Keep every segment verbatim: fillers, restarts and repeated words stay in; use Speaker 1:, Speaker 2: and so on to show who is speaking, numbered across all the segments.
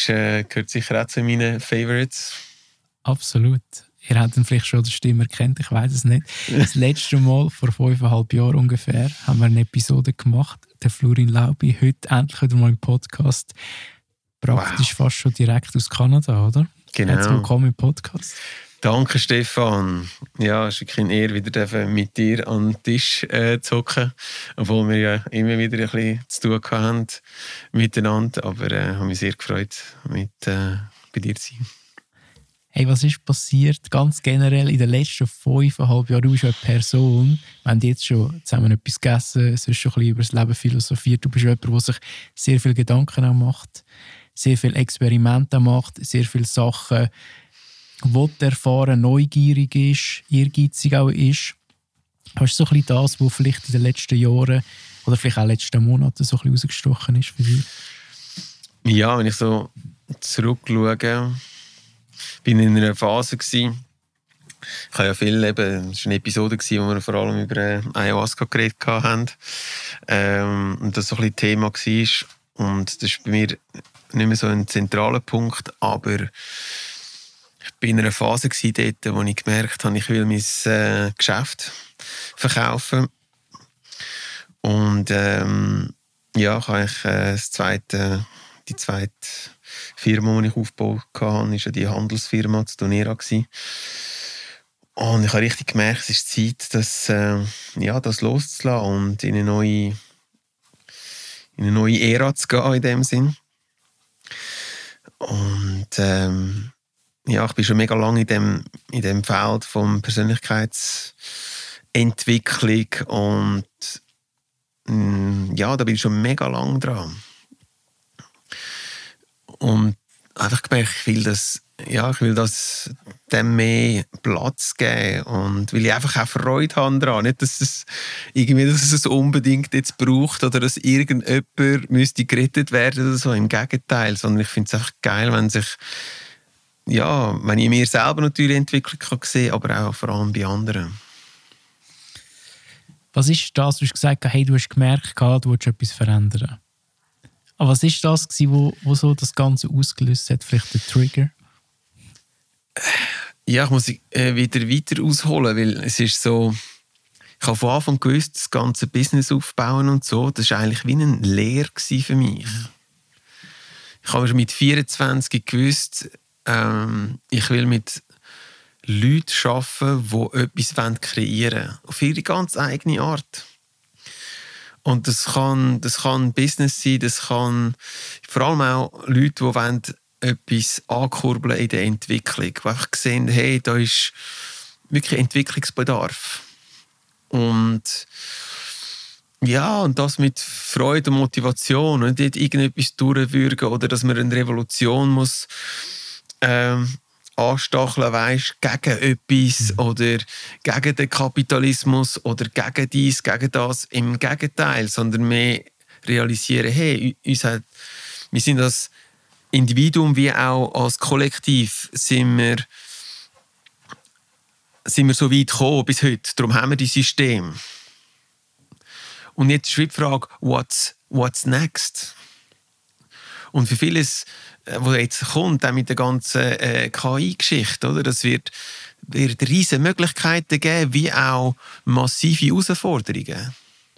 Speaker 1: ist, äh, gehört sicher auch zu meinen Favorites.
Speaker 2: Absolut. Ihr habt ihn vielleicht schon die Stimme erkannt, ich weiß es nicht. Das letzte Mal, vor fünfeinhalb Jahren ungefähr, haben wir eine Episode gemacht. Der Florin Laubi, heute endlich wieder mal im Podcast. Praktisch wow. fast schon direkt aus Kanada, oder?
Speaker 1: Genau.
Speaker 2: Herzlich willkommen im Podcast.
Speaker 1: Danke, Stefan. Ja, es ist wirklich eine Ehre, wieder mit dir an den Tisch äh, zu hocken. Obwohl wir ja immer wieder ein bisschen zu tun haben miteinander. Aber ich äh, habe mich sehr gefreut, mit, äh, bei dir zu sein.
Speaker 2: Hey, was ist passiert ganz generell in den letzten fünfeinhalb Jahren? Du bist ja eine Person, wir haben jetzt schon zusammen etwas gegessen, es ist schon ein bisschen über das Leben philosophiert. Du bist jemand, der sich sehr viele Gedanken auch macht, sehr viele Experimente macht, sehr viele Sachen will erfahren, neugierig ist, ehrgeizig auch ist. Hast du so ein bisschen das, was vielleicht in den letzten Jahren oder vielleicht auch in den letzten Monaten so ein bisschen rausgestochen ist für dich?
Speaker 1: Ja, wenn ich so zurückschaue, bin in einer Phase gewesen. Ich habe ja viel eben, es war eine Episode gewesen, wo wir vor allem über Ayahuasca geredet haben. Ähm, und das so ein bisschen Thema war. Und das ist bei mir nicht mehr so ein zentraler Punkt, aber ich war in einer Phase gewesen dort, wo ich gemerkt habe, ich will mein äh, Geschäft verkaufen. Und ähm, ja, ich habe eigentlich, äh, das zweite, die zweite Firma, die ich aufgebaut habe, war ja die Handelsfirma zu Donera. Und ich habe richtig gemerkt, es ist Zeit, das, äh, ja, das loszulassen und in eine neue, in eine neue Ära zu gehen in dem Sinn. Und ähm, ja, ich bin schon mega lange in dem, in dem Feld von Persönlichkeitsentwicklung und mh, ja, da bin ich schon mega lang dran. Und einfach gemerkt, ich will das, ja, ich will das dem mehr Platz geben und will ich einfach auch Freude haben daran. Nicht, dass es irgendwie, dass es unbedingt jetzt braucht oder dass irgendjemand müsste gerettet werden oder so. Im Gegenteil, sondern ich finde es einfach geil, wenn sich, ja, wenn ich mir selber natürlich Entwicklung kann sehen, aber auch vor allem bei anderen.
Speaker 2: Was ist das? Du hast gesagt, hey, du hast gemerkt, du willst etwas verändern. Aber was war das, wo, wo so das Ganze ausgelöst hat? Vielleicht der Trigger?
Speaker 1: Ja, ich muss äh, wieder weiter ausholen, weil es ist so, ich habe von Anfang gewusst, das ganze Business aufbauen und so, das war eigentlich wie eine Lehre für mich. Ich habe schon mit vierundzwanzig gewusst, ähm, ich will mit Leuten arbeiten, die etwas kreieren wollen. Auf ihre ganz eigene Art. Und das kann, das kann Business sein, das kann vor allem auch Leute, die wollen, etwas ankurbeln in der Entwicklung, die einfach sehen, hey, da ist wirklich Entwicklungsbedarf. Und ja, und das mit Freude und Motivation und nicht irgendetwas durchwürgen oder dass man eine Revolution muss ähm, anstacheln, weißt, gegen etwas mhm. oder gegen den Kapitalismus oder gegen dies, gegen das. Im Gegenteil, sondern mehr realisieren, hey, uns hat, wir sind als Individuum wie auch als Kollektiv sind wir, sind wir so weit gekommen bis heute. Darum haben wir dieses System. Und jetzt ist die Frage, what's, what's next? Und für vieles, was jetzt kommt, auch mit der ganzen äh, K I-Geschichte, oder? Das wird, wird riesige Möglichkeiten geben, wie auch massive Herausforderungen.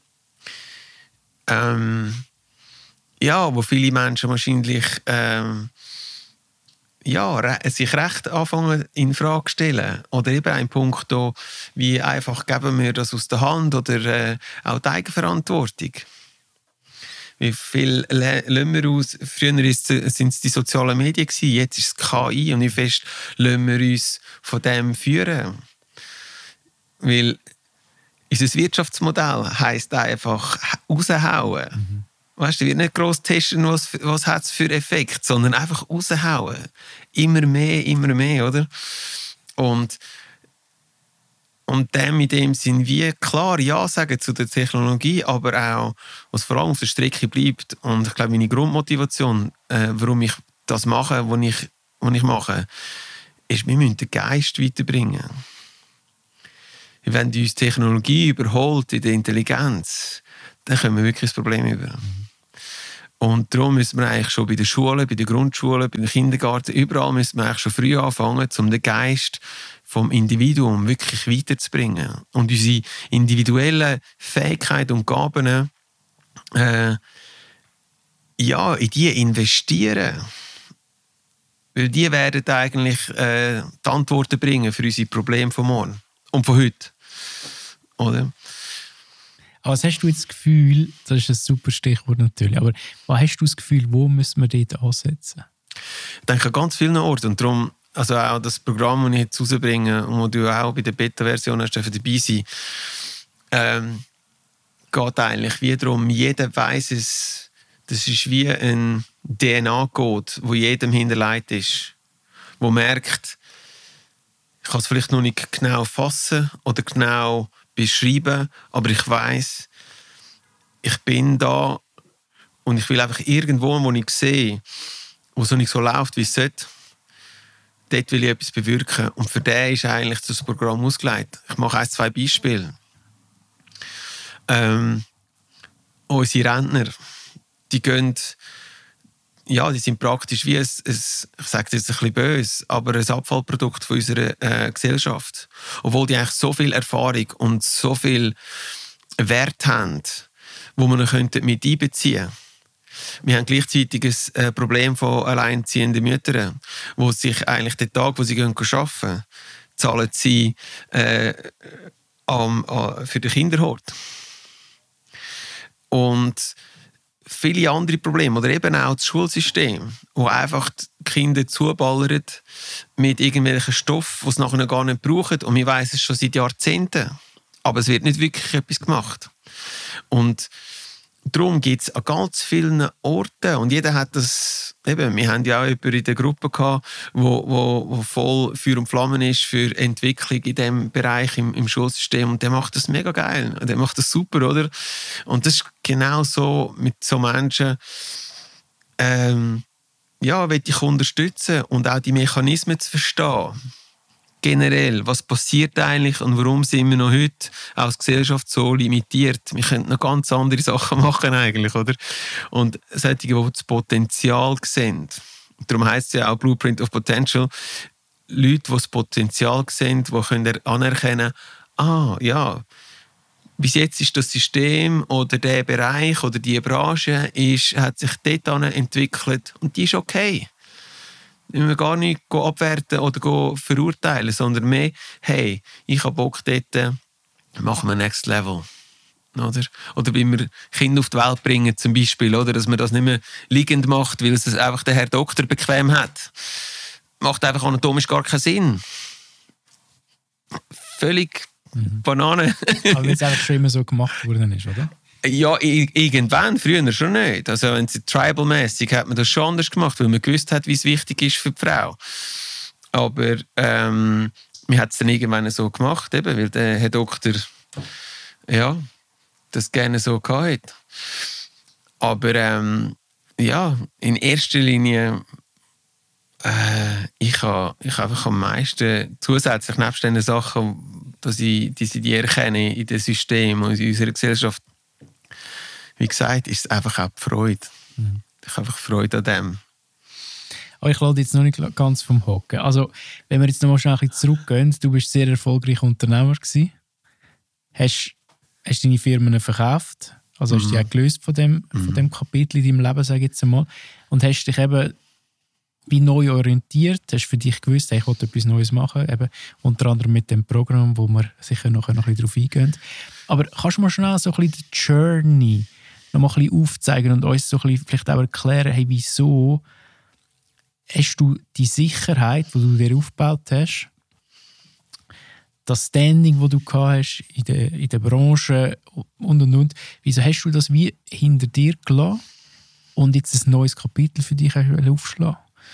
Speaker 1: Ähm, ja, wo viele Menschen wahrscheinlich ähm, ja, re- sich recht anfangen in Frage stellen. Oder eben ein Punkt, da, wie einfach geben wir das aus der Hand oder äh, auch die Eigenverantwortung. Wie viel lassen wir aus? Früher waren es die sozialen Medien, jetzt ist es K I. Und wie fest lassen wir uns von dem führen? Weil unser Wirtschaftsmodell heisst einfach raushauen. Mhm. Weißt du, wird nicht gross testen, was, was hat es für Effekt, sondern einfach raushauen. Immer mehr, immer mehr, oder? Und Und dem in dem Sinn wie klar Ja sagen zu der Technologie, aber auch, was vor allem auf der Strecke bleibt. Und ich glaube, meine Grundmotivation, äh, warum ich das mache, was ich, was ich mache, ist, wir müssen den Geist weiterbringen. Wenn uns Technologie überholt in der Intelligenz, dann kommen wir wirklich das Problem über. Und darum müssen wir eigentlich schon bei den Schulen, bei den Grundschulen, bei den Kindergarten, überall müssen wir eigentlich schon früh anfangen, um den Geist vom Individuum wirklich weiterzubringen. Und unsere individuellen Fähigkeiten und Gaben, äh, ja, in die investieren. Weil die werden eigentlich äh, die Antworten bringen für unsere Probleme von morgen und von heute. Oder?
Speaker 2: Aber was hast du jetzt das Gefühl, das ist ein super Stichwort natürlich, aber was hast du das Gefühl, wo müssen wir dort ansetzen?
Speaker 1: Ich denke an ganz vielen Orten. Und darum, also auch das Programm, das ich jetzt rausbringe und wo du auch bei der Beta-Version hast, dabei sein, ähm, geht eigentlich wie darum, jeder weiss es, das ist wie ein D N A-Code, wo jedem hinterlegt ist, wo merkt, ich kann es vielleicht noch nicht genau fassen oder genau beschreiben, aber ich weiss, ich bin da und ich will einfach irgendwo, wo ich sehe, wo es nicht so läuft, wie es sollte, dort will ich etwas bewirken. Und für den ist eigentlich das Programm ausgelegt. Ich mache ein, zwei Beispiele. Ähm, unsere Rentner, die gehen, ja, die sind praktisch wie ein, ein ich sage das jetzt ein bisschen böse, aber ein Abfallprodukt von unserer äh, Gesellschaft. Obwohl die eigentlich so viel Erfahrung und so viel Wert haben, wo man mit einbeziehen könnte. Wir haben gleichzeitig ein äh, Problem von alleinziehenden Müttern, wo sich eigentlich den Tag, wo sie gehen arbeiten, zahlen sie äh, am, äh, für den Kinderhort. Und viele andere Probleme. Oder eben auch das Schulsystem, wo einfach die Kinder zuballern mit irgendwelchen Stoffen, die sie nachher gar nicht brauchen. Und wir weiss es schon seit Jahrzehnten. Aber es wird nicht wirklich etwas gemacht. Und darum gibt es an ganz vielen Orten, und jeder hat das, eben, wir haben ja auch jemanden in der Gruppe gehabt, wo, wo, wo voll Feuer und Flammen ist für Entwicklung in diesem Bereich im, im Schulsystem, und der macht das mega geil, der macht das super, oder? Und das ist genau so mit so Menschen, ähm, ja, will ich unterstützen und auch die Mechanismen zu verstehen. Generell, was passiert eigentlich und warum sind wir noch heute als Gesellschaft so limitiert? Wir könnten noch ganz andere Sachen machen eigentlich, oder? Und solche, die das Potenzial sehen. Darum heisst es ja auch Blueprint of Potential. Leute, die das Potenzial sehen, die können anerkennen, ah, ja, bis jetzt ist das System oder der Bereich oder die Branche ist, hat sich dort entwickelt und die ist okay. Wir müssen gar nicht abwerten oder verurteilen, sondern mehr, hey, ich habe Bock dort, machen wir Next Level. Oder, oder wenn wir Kinder auf die Welt bringen, zum Beispiel, oder, dass man das nicht mehr liegend macht, weil es einfach der Herr Doktor bequem hat. Macht einfach anatomisch gar keinen Sinn. Völlig mhm. Banane.
Speaker 2: Aber weil es einfach schon immer so gemacht worden ist, oder?
Speaker 1: Ja, irgendwann, früher schon nicht. Also wenn es tribal-mässig hat man das schon anders gemacht, weil man gewusst hat, wie es wichtig ist für die Frau. Aber ähm, man hat es dann irgendwann so gemacht, eben, weil der Herr Doktor ja, das gerne so gehabt. Aber ähm, ja, in erster Linie äh, ich habe ich ha einfach am meisten zusätzlich nebst diesen Sachen, dass ich diese die erkenne in dem System und in unserer Gesellschaft. Wie gesagt, ist es einfach auch die Freude. Mhm. Ich habe einfach Freude an dem.
Speaker 2: Aber ich lasse jetzt noch nicht ganz vom Hocken. Also, wenn wir jetzt noch mal schnell ein bisschen zurückgehen, du bist sehr erfolgreicher Unternehmer gewesen. Hast, hast deine Firmen verkauft, also hast mhm. dich auch gelöst von dem, mhm. von dem Kapitel in deinem Leben, sage ich jetzt einmal. Und hast dich eben wie neu orientiert, hast für dich gewusst, ich wollte etwas Neues machen, eben unter anderem mit dem Programm, wo wir sicher noch ein bisschen darauf eingehen. Aber kannst du mal schnell so ein bisschen die Journey noch mal ein bisschen aufzeigen und uns so ein bisschen vielleicht auch erklären, hey, wieso hast du die Sicherheit, die du dir aufgebaut hast, das Standing, das du gehabt hast in der, in der Branche und und und, wieso hast du das wie hinter dir gelassen und jetzt ein neues Kapitel für dich aufschlagen?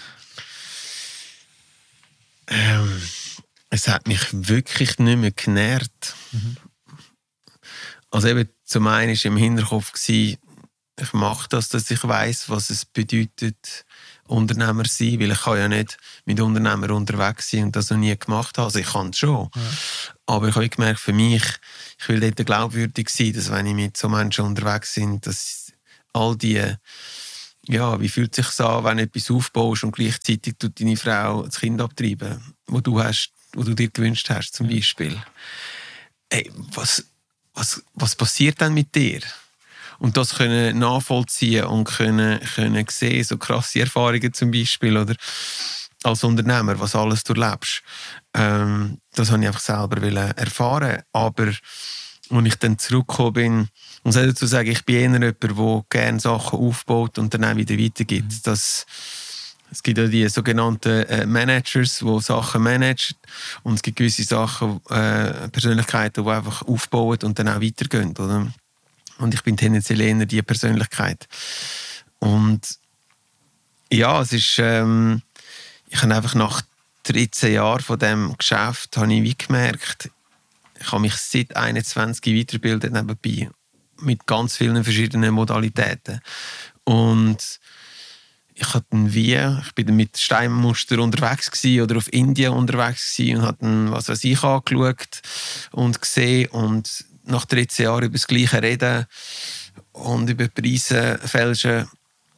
Speaker 1: Ähm, es hat mich wirklich nicht mehr genährt. Mhm. Also eben, zum einen war im Hinterkopf, ich mache das, dass ich weiss, was es bedeutet, Unternehmer zu sein, weil ich kann ja nicht mit Unternehmern unterwegs sein und das noch nie gemacht habe. Also ich kann es schon. Ja. Aber ich habe gemerkt, für mich, ich will dort glaubwürdig sein, dass wenn ich mit so Menschen unterwegs bin, dass all die ja, wie fühlt es sich an, wenn du etwas aufbaust und gleichzeitig tut deine Frau das Kind abtreiben, wo du, hast, wo du dir gewünscht hast, zum Beispiel. Hey, was, was, was passiert dann mit dir? Und das können nachvollziehen und können, können sehen, so krasse Erfahrungen zum Beispiel, oder als Unternehmer, was alles du lebst. Ähm, das wollte ich einfach selber erfahren. Aber als ich dann zurückgekommen bin, muss ich dazu sagen, ich bin eher jemand, der gerne Sachen aufbaut und dann auch wieder weitergibt. Mhm. Das, es gibt ja die sogenannten äh, Managers, die Sachen managen. Und es gibt gewisse Sachen, äh, Persönlichkeiten, die einfach aufbauen und dann auch weitergehen. Oder? Und ich bin tendenziell eher diese Persönlichkeit. Und ja, es ist... Ähm, ich habe einfach nach dreizehn Jahren von diesem Geschäft habe ich wie gemerkt, ich habe mich seit einundzwanzig weitergebildet nebenbei. Mit ganz vielen verschiedenen Modalitäten. Und ich hatte dann wie, ich bin dann mit Steinmuster unterwegs gewesen, oder auf Indien unterwegs gewesen und habe dann, was weiß ich, angeschaut und gesehen und nach dreizehn Jahren über das Gleiche reden und über Preise fälschen.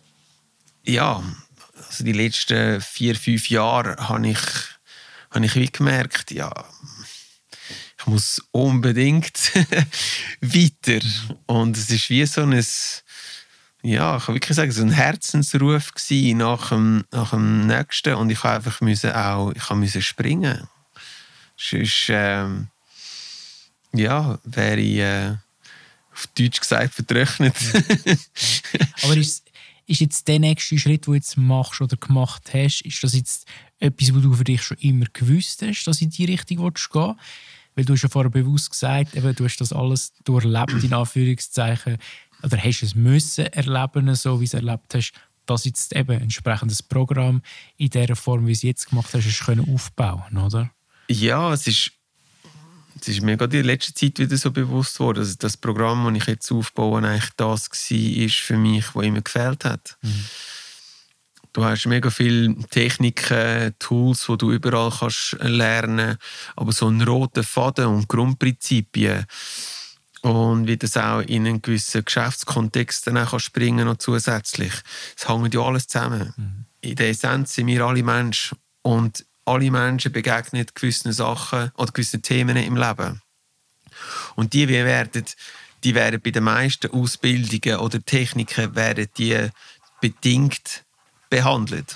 Speaker 1: Ja, also die letzten vier, fünf Jahre habe ich, habe ich wie gemerkt, ja, ich muss unbedingt weiter. Und es ist wie so ein, ja, ich kann wirklich sagen, so ein Herzensruf gewesen nach dem, nach dem Nächsten. Und ich musste einfach müssen auch, ich musste springen. Sonst, ähm, ja, wäre ich, äh, auf Deutsch gesagt, vertrocknet.
Speaker 2: Aber ist, ist jetzt der nächste Schritt, den du jetzt machst oder gemacht hast, ist das jetzt etwas, was du für dich schon immer gewusst hast, dass du in die Richtung gehen willst? Weil du hast ja vorher bewusst gesagt, eben, du hast das alles durchlebt, in Anführungszeichen, oder hast es müssen erleben, so wie du es erlebt hast, dass jetzt eben ein entsprechendes Programm in der Form, wie du es jetzt gemacht hast, hast können aufbauen, oder?
Speaker 1: Ja, es ist, es ist mir gerade in letzter Zeit wieder so bewusst geworden, dass das Programm, das ich jetzt aufbaue, eigentlich das war für mich, was immer gefehlt hat. Mhm. Du hast mega viele Techniken, Tools, die du überall kannst lernen kannst, aber so einen roten Faden und Grundprinzipien und wie das auch in einen gewissen Geschäftskontext dann auch springen kann, noch zusätzlich. Es hängt ja alles zusammen. Mhm. In der Essenz sind wir alle Menschen und alle Menschen begegnen gewissen Sachen oder gewissen Themen im Leben. Und die werden, die werden bei den meisten Ausbildungen oder Techniken werden die bedingt behandelt.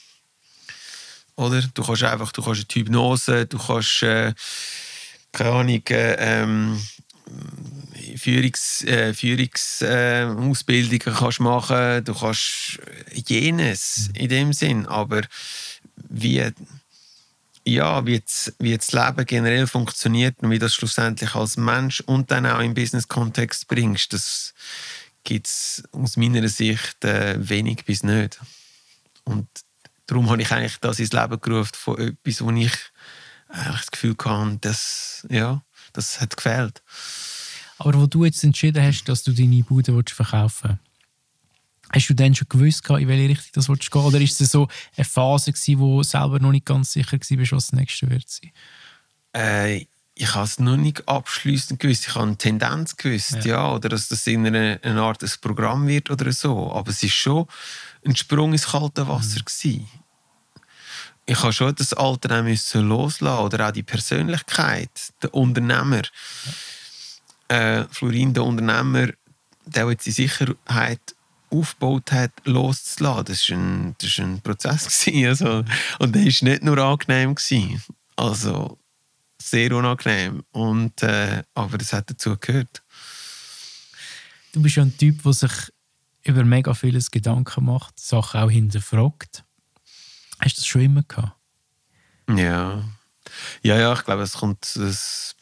Speaker 1: Oder? Du kannst einfach, du kannst eine Hypnose, du kannst äh, keine Ahnung, ähm, Führungs, äh, Führungsausbildungen äh, kannst machen, du kannst jenes in dem Sinn, aber wie, ja, wie, das, wie das Leben generell funktioniert und wie das schlussendlich als Mensch und dann auch im Business-Kontext bringst, das gibt es aus meiner Sicht äh, wenig bis nicht. Und darum habe ich eigentlich das ins Leben gerufen von etwas, wo ich eigentlich das Gefühl hatte, das, ja, das hat gefehlt.
Speaker 2: Aber wo du jetzt entschieden hast, dass du deine Bude verkaufen willst, hast du dann schon gewusst, in welche Richtung das gehen willst? Oder ist es so eine Phase, wo du selber noch nicht ganz sicher warst, was das nächste wird sein?
Speaker 1: Äh, ich habe es noch nicht abschliessend gewusst. Ich habe eine Tendenz gewusst, ja. Ja, oder dass das in einer, einer Art ein Programm wird oder so. Aber es war schon ein Sprung ins kalte Wasser. Mhm. Ich habe schon das Alter müssen loslassen oder auch die Persönlichkeit, der Unternehmer. Ja. Äh, Florin, der Unternehmer, der jetzt die Sicherheit aufgebaut hat, loszulassen. Das war ein, das war ein Prozess. Also, und der war nicht nur angenehm. Also sehr unangenehm. Und, äh, aber das hat dazu gehört.
Speaker 2: Du bist ja ein Typ, der sich über mega vieles Gedanken macht, Sachen auch hinterfragt. Hast du das schon immer gehabt?
Speaker 1: Ja. Ja, ja, ich glaube, es kommt das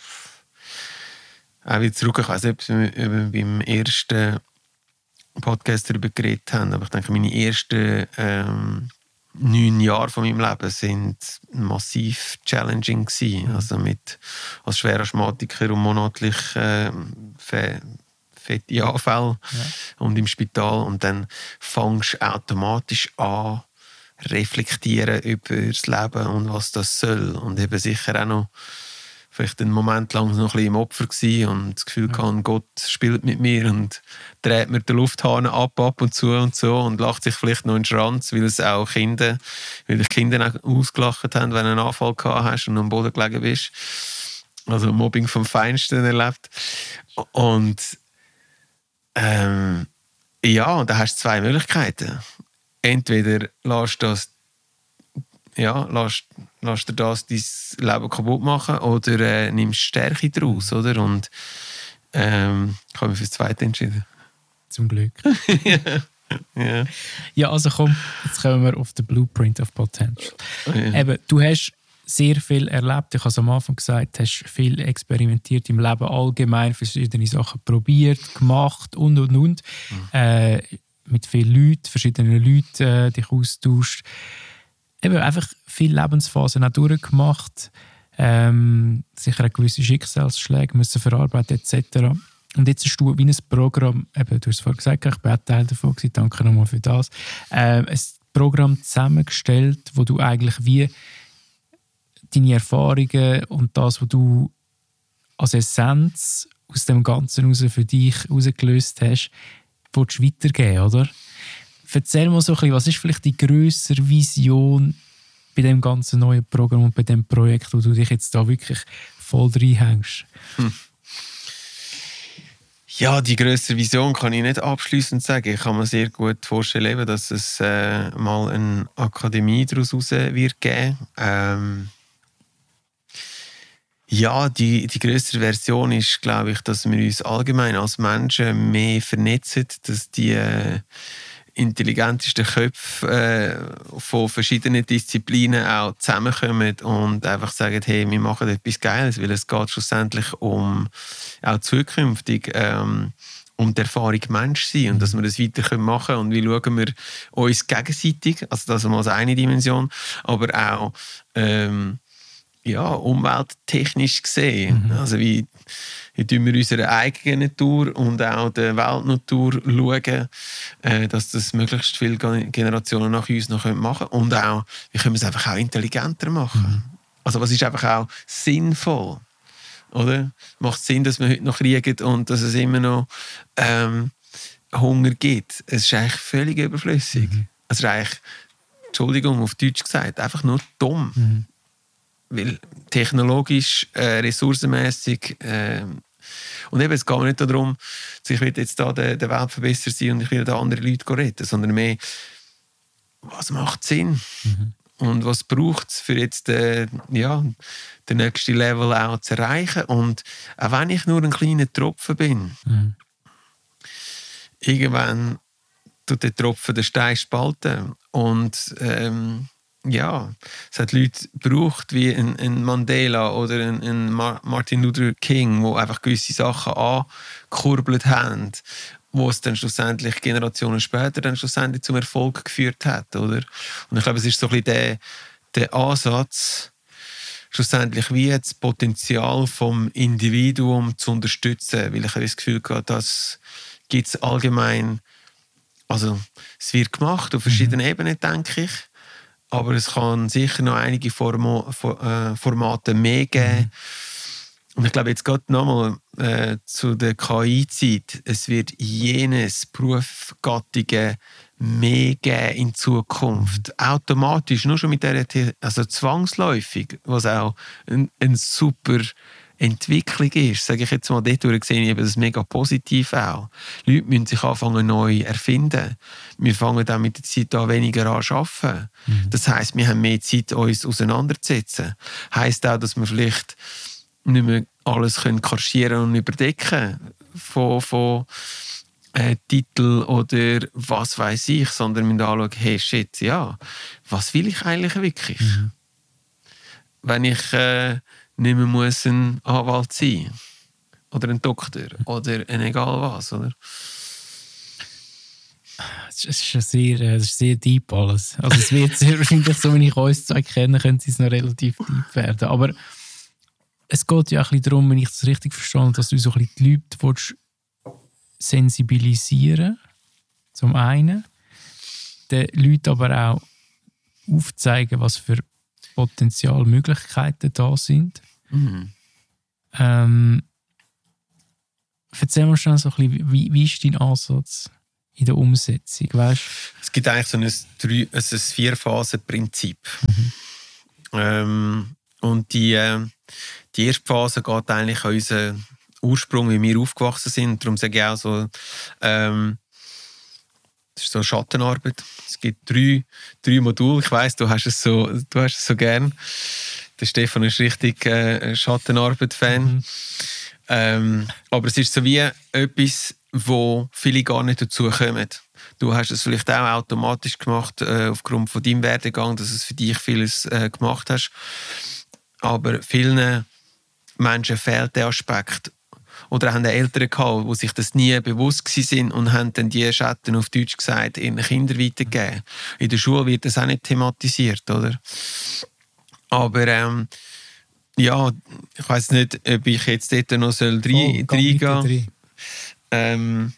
Speaker 1: auch wieder zurück. Ich weiß nicht, ob wir beim ersten Podcast darüber geredet haben, aber ich denke, meine ersten ähm, neun Jahre von meinem Leben sind massiv challenging gewesen. Mhm. Also mit als schwerer Asthmatiker und monatlich äh, fe- fette Anfälle ja. und im Spital. Und dann fängst du automatisch an, reflektieren über das Leben und was das soll. Und eben sicher auch noch vielleicht einen Moment lang noch ein bisschen im Opfer gewesen und das Gefühl ja. hatte, Gott spielt mit mir und dreht mir den Lufthahn ab, ab und zu und so und lacht sich vielleicht noch in den Schranz, weil es auch Kinder, weil die Kinder auch ausgelacht haben, wenn du einen Anfall gehabt hast und am Boden gelegen bist. Also Mobbing vom Feinsten erlebt. Und ähm, ja, und da hast du zwei Möglichkeiten. Entweder lässt du das ja, lass, lass dir das dein Leben kaputt machen oder äh, nimmst Stärke daraus, oder? Und ähm, ich habe mich für das Zweite entschieden.
Speaker 2: Zum Glück.
Speaker 1: ja. ja.
Speaker 2: Ja, also komm, jetzt kommen wir auf den Blueprint of Potential. Oh, ja. Eben, du hast sehr viel erlebt, ich habe es am Anfang gesagt, hast viel experimentiert im Leben allgemein, verschiedene Sachen probiert, gemacht und, und, und. Mhm. Äh, mit vielen Leuten, verschiedenen Leuten äh, dich austauscht. Eben einfach viele Lebensphasen auch durchgemacht, ähm, sicher auch gewisse Schicksalsschläge müssen verarbeiten et cetera. Und jetzt hast du wie ein Programm, eben, du hast es vorhin gesagt, ich bin auch Teil davon gewesen, danke nochmal für das, äh, ein Programm zusammengestellt, wo du eigentlich wie deine Erfahrungen und das, was du als Essenz aus dem Ganzen raus für dich herausgelöst hast, willst du weitergeben, oder? Erzähl mal so ein bisschen, was ist vielleicht die grössere Vision bei dem ganzen neuen Programm und bei dem Projekt, wo du dich jetzt da wirklich voll reinhängst? Hm.
Speaker 1: Ja, die grössere Vision kann ich nicht abschliessend sagen. Ich kann mir sehr gut vorstellen, dass es äh, mal eine Akademie daraus raus wird geben. Ähm ja, die, die grössere Version ist, glaube ich, dass wir uns allgemein als Menschen mehr vernetzen, dass die äh, intelligentesten Köpfe äh, von verschiedenen Disziplinen auch zusammenkommen und einfach sagen, hey, wir machen etwas Geiles, weil es geht schlussendlich um auch zukünftig ähm, um die Erfahrung Mensch sein und dass wir das weiter machen können und wie schauen wir uns gegenseitig, also das ist mal eine Dimension, aber auch ähm, ja, umwelttechnisch gesehen, mhm. also wie wie wir unserer eigenen Natur und auch der Weltnatur schauen, äh, dass das möglichst viele Generationen nach uns noch machen können. Und auch, wie können wir es einfach auch intelligenter machen. Mhm. Also was ist einfach auch sinnvoll? Oder? Macht Sinn, dass wir heute noch kriegen und dass es immer noch ähm, Hunger gibt? Es ist eigentlich völlig überflüssig. Mhm. Es ist eigentlich, Entschuldigung, auf Deutsch gesagt, einfach nur dumm. Mhm. Weil technologisch, äh, ressourcenmässig äh, und eben, es geht nicht darum, dass ich will jetzt da der, der Welt verbessern sein und ich will da andere Leute retten, sondern mehr, was macht Sinn? Mhm. Und was braucht es, für jetzt äh, ja, den nächsten Level auch zu erreichen? Und auch wenn ich nur ein kleiner Tropfen bin, mhm. irgendwann tut der Tropfen den Stein spalten. Und ähm, ja, es hat Leute gebraucht wie ein, ein Mandela oder ein, ein Martin Luther King, die einfach gewisse Sachen angekurbelt haben, wo es dann schlussendlich Generationen später dann schlussendlich zum Erfolg geführt hat, oder? Und ich glaube, es ist so ein bisschen der, der Ansatz, schlussendlich wie das Potenzial vom Individuum zu unterstützen, weil ich habe das Gefühl habe, das gibt es allgemein, also es wird gemacht auf verschiedenen mhm. Ebenen, denke ich. Aber es kann sicher noch einige Formo, äh, Formate mehr geben. Mhm. Und ich glaube, jetzt geht nochmal äh, zu der K I-Zeit. Es wird jenes Berufsgattigen mehr geben in Zukunft. Mhm. Automatisch, nur schon mit der, also zwangsläufig, was auch eine ein super Entwicklung ist, sage ich jetzt mal, dort sehe ich das mega positiv auch. Leute müssen sich anfangen neu erfinden. Wir fangen dann mit der Zeit an weniger an zu arbeiten. Mhm. Das heisst, wir haben mehr Zeit, uns auseinanderzusetzen. Heisst auch, dass wir vielleicht nicht mehr alles können kaschieren und überdecken von, von äh, Titel oder was weiß ich, sondern wir anschauen, hey shit, ja, was will ich eigentlich wirklich? Mhm. Wenn ich äh, nicht mehr muss ein Anwalt sein oder ein Doktor oder ein egal was, oder?
Speaker 2: Es ist sehr, es ist sehr deep alles. Also es wird sehr wahrscheinlich, so wie ich uns zwei kenne, könnte es noch relativ deep werden. Aber es geht ja auch ein bisschen darum, wenn ich das richtig verstehe, dass du so ein bisschen die Leute willst sensibilisieren, zum einen, den Leuten aber auch aufzeigen, was für Potenzialmöglichkeiten da sind. Mhm. Ähm, erzähl mal schnell so ein bisschen, wie, wie ist dein Ansatz in der Umsetzung, weißt?
Speaker 1: Es gibt eigentlich so ein, drei, ein Vier-Phasen-Prinzip.
Speaker 2: Mhm.
Speaker 1: Ähm, und die, äh, die erste Phase geht eigentlich an unseren Ursprung, wie wir aufgewachsen sind. Darum sage ich auch so, ähm, das ist so Schattenarbeit. Es gibt drei, drei Module. Ich weiss, du hast es so, du hast es so gern. Der Stefan ist richtig äh, Schattenarbeit-Fan.
Speaker 2: Mhm.
Speaker 1: Ähm, aber es ist so wie etwas, wo viele gar nicht dazu kommen. Du hast es vielleicht auch automatisch gemacht, äh, aufgrund von deinem Werdegang, dass es für dich vieles äh, gemacht hast. Aber vielen Menschen fehlt der Aspekt. Oder haben Eltern gehabt, die sich das nie bewusst waren und haben dann die Schatten auf Deutsch gesagt, ihren Kindern weitergegeben. In der Schule wird das auch nicht thematisiert, oder? Aber ähm, ja, ich weiss nicht, ob ich jetzt dort noch soll reingehen soll. Ähm,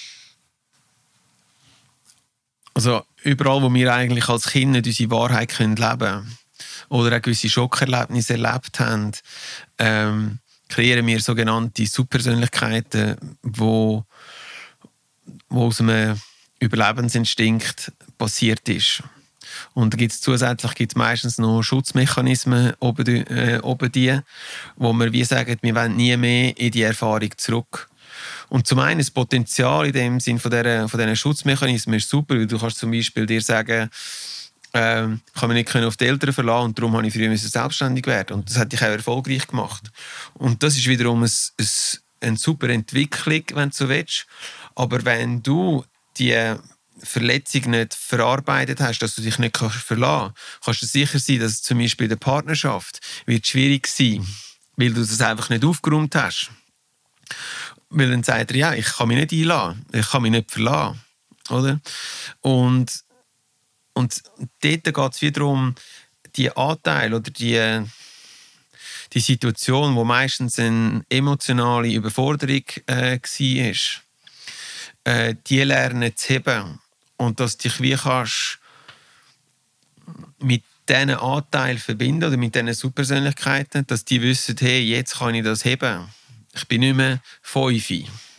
Speaker 1: also überall, wo wir eigentlich als Kinder unsere Wahrheit können leben können oder auch gewisse Schockerlebnisse erlebt haben, ähm, kreieren wir sogenannte Subpersönlichkeiten, wo, wo aus einem Überlebensinstinkt passiert ist. Und da gibt's zusätzlich gibt's meistens noch Schutzmechanismen oben die, äh, oben die, wo wir wie sagen, wir wollen nie mehr in die Erfahrung zurück. Und zum einen das Potenzial in dem Sinn von diesen von Schutzmechanismen ist super, weil du kannst zum Beispiel dir sagen, äh, ich kann mich nicht auf die Eltern verlassen und darum habe ich früher selbstständig werden. Und das hat dich auch erfolgreich gemacht. Und das ist wiederum ein, ein, eine super Entwicklung, wenn du so willst. Aber wenn du die Verletzung nicht verarbeitet hast, dass du dich nicht verlassen kannst, kannst du sicher sein, dass es zum Beispiel in der Partnerschaft wird schwierig sein, weil du das einfach nicht aufgeräumt hast. Weil dann sagt er, ja, ich kann mich nicht einlassen, ich kann mich nicht verlassen. Oder? Und, und dort geht es wiederum die Anteile oder die, die Situation, wo meistens eine emotionale Überforderung äh, war, äh, die lernen zu heben. Und dass du dich wie kannst mit diesen Anteilen verbinden oder mit diesen Subpersönlichkeiten, dass die wissen, hey, jetzt kann ich das heben. Ich bin nicht mehr fünf.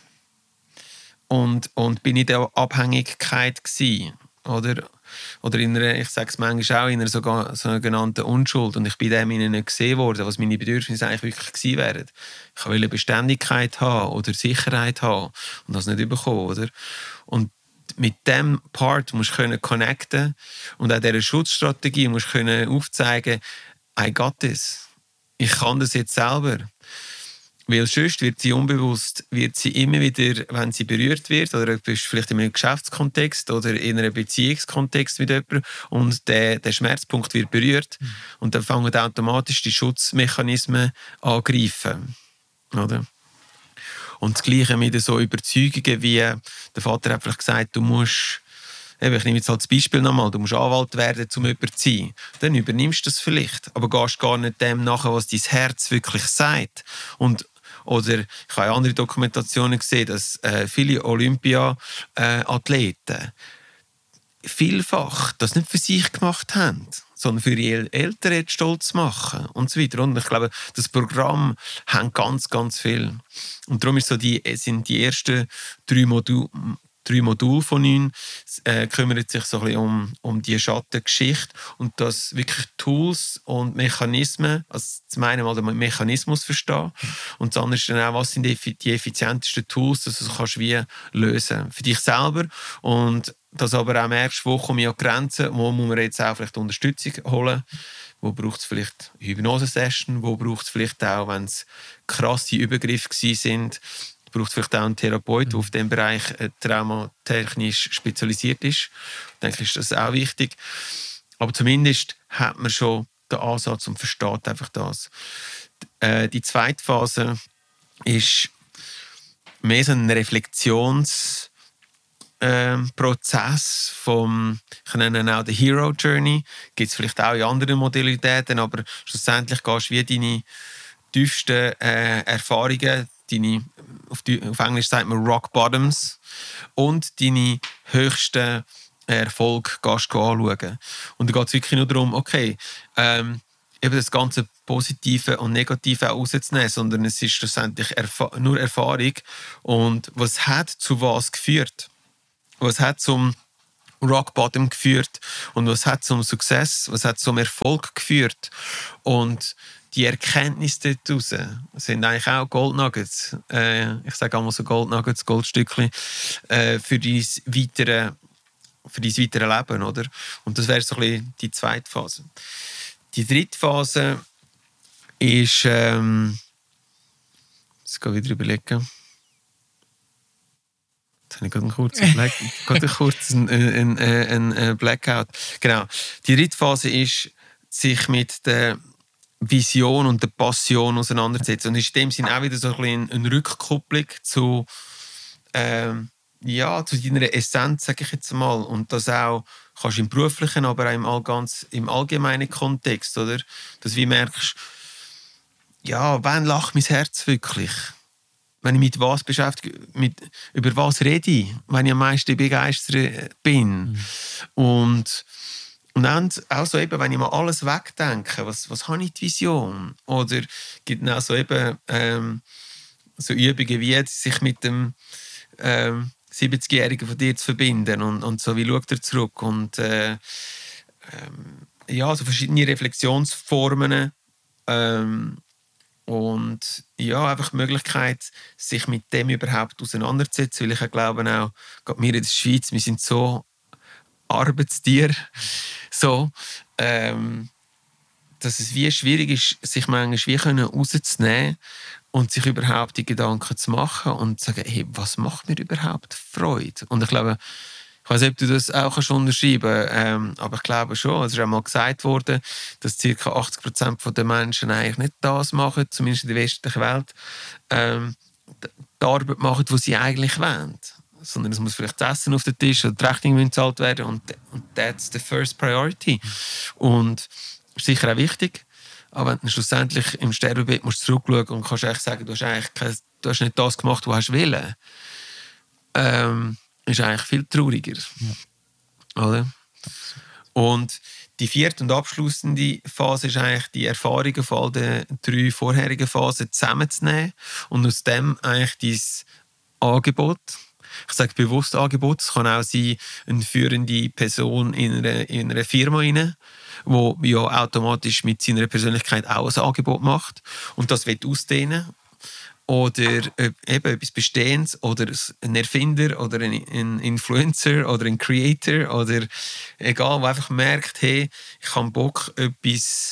Speaker 1: Und, und bin in der Abhängigkeit gewesen. Oder, oder in einer, ich sage es manchmal auch, in einer sogar, sogenannten Unschuld. Und ich bin dem ihnen nicht gesehen worden, was meine Bedürfnisse eigentlich wirklich gewesen wären. Ich wollte Beständigkeit haben oder Sicherheit haben und das nicht bekommen. Oder? Und mit diesem Part musst du können connecten und auch dieser Schutzstrategie musst du können aufzeigen, I got this. Ich kann das jetzt selber. Weil sonst wird sie unbewusst, wird sie immer wieder, wenn sie berührt wird, oder du bist vielleicht in einem Geschäftskontext oder in einem Beziehungskontext mit jemandem und der, der Schmerzpunkt wird berührt mhm. und dann fangen automatisch die Schutzmechanismen an greifen. Oder? Und das Gleiche mit so Überzeugungen wie, der Vater hat vielleicht gesagt, du musst, eben, ich nehme jetzt halt das Beispiel nochmal, du musst Anwalt werden, um jemanden zu sein. Dann übernimmst du das vielleicht, aber gehst gar nicht dem nachher, was dein Herz wirklich sagt. Und, oder ich habe andere Dokumentationen gesehen, dass äh, viele Olympia-Athleten äh, vielfach das nicht für sich gemacht haben, sondern für ihre Eltern jetzt stolz machen und so weiter. Und ich glaube, das Programm hat ganz, ganz viel. Und darum ist so die, sind die ersten drei Module, drei Module von uns, äh, kümmert sich so ein bisschen um, um die Schattengeschichte und dass wirklich Tools und Mechanismen, also zum einen mal den Mechanismus verstehen und das andere ist dann auch, was sind die, die effizientesten Tools, dass du das kannst wie lösen für dich selber und dass aber auch merkst, wo komme ich an Grenzen, wo muss man jetzt auch vielleicht Unterstützung holen, wo braucht es vielleicht Hypnose-Session, wo braucht es vielleicht auch, wenn es krasse Übergriffe sind, braucht es vielleicht auch einen Therapeut, der auf diesem Bereich traumatechnisch spezialisiert ist. Ich denke, ist das auch wichtig. Aber zumindest hat man schon den Ansatz und versteht einfach das. Äh, die zweite Phase ist mehr so ein Reflexions- Ähm, Prozess vom, ich nenne ihn auch die Hero Journey, gibt es vielleicht auch in anderen Modalitäten, aber schlussendlich gehst du wie deine tiefsten äh, Erfahrungen, deine, auf, die, auf Englisch sagt man Rock Bottoms, und deine höchsten Erfolge gehst du anschauen. Und da geht es wirklich nur darum, okay, ähm, eben das ganze Positive und Negative auch rauszunehmen, sondern es ist schlussendlich erfa- nur Erfahrung. Und was hat zu was geführt? Was hat zum Rock Bottom geführt? Und was hat zum Success, was hat zum Erfolg geführt? Und die Erkenntnisse daraus sind eigentlich auch Goldnuggets. Äh, ich sage einmal so Goldnuggets, Goldstückchen, äh, für dein weitere, für dein weitere Leben, oder? Und das wäre so ein bisschen die zweite Phase. Die dritte Phase ist, ähm, jetzt gehe ich wieder überlegen. Jetzt habe ich gerade einen kurzen, Black, gerade einen kurzen einen, einen, einen Blackout. Genau. Die dritte Phase ist, sich mit der Vision und der Passion auseinandersetzen. Und ist in dem Sinne auch wieder so ein bisschen eine Rückkopplung zu, ähm, ja, zu deiner Essenz, sage ich jetzt mal. Und das auch kannst du im beruflichen, aber auch im, all ganz, im allgemeinen Kontext, oder? Dass du merkst, ja, wann lacht mein Herz wirklich? Wenn ich mit was beschäftige, mit, über was rede ich, wenn ich am meisten begeistert bin. Mhm. Und Und dann auch so eben, wenn ich mal alles wegdenke, was, was habe ich die Vision? Oder gibt es auch so eben ähm, so Übungen wie sich mit dem ähm, siebzigjährigen von dir zu verbinden und, und so, wie schaut er zurück? Und äh, ähm, ja, so verschiedene Reflexionsformen ähm, und ja, einfach die Möglichkeit, sich mit dem überhaupt auseinanderzusetzen, weil ich glaube auch, gerade wir in der Schweiz, wir sind so Arbeitstier, so, ähm, dass es wie schwierig ist, sich manchmal wie können rauszunehmen und sich überhaupt die Gedanken zu machen und zu sagen, hey, was macht mir überhaupt Freude? Und ich glaube, ich weiß nicht, ob du das auch kannst unterschreiben kannst, ähm, aber ich glaube schon, es ist auch mal gesagt worden, dass ca. achtzig Prozent der Menschen eigentlich nicht das machen, zumindest in der westlichen Welt, ähm, die Arbeit machen, die sie eigentlich wollen. Sondern es muss vielleicht das Essen auf den Tisch oder die Rechnung bezahlt werden und, und that's the first priority. Und das ist sicher auch wichtig, aber wenn du schlussendlich im Sterbebett musst zurückschauen und kannst eigentlich sagen, du hast eigentlich kein, du hast nicht das gemacht, was du willst, ähm, ist eigentlich viel trauriger. Ja. Oder? Und die vierte und abschließende Phase ist eigentlich die Erfahrungen von all den drei vorherigen Phasen zusammenzunehmen und aus dem eigentlich dein Angebot, ich sage bewusst Angebot, es kann auch sein, eine führende Person in einer, in einer Firma rein, die ja automatisch mit seiner Persönlichkeit auch ein Angebot macht und das will ausdehnen. Oder eben etwas Bestehendes oder ein Erfinder oder ein Influencer oder ein Creator oder egal, der einfach merkt, hey, ich habe Bock, etwas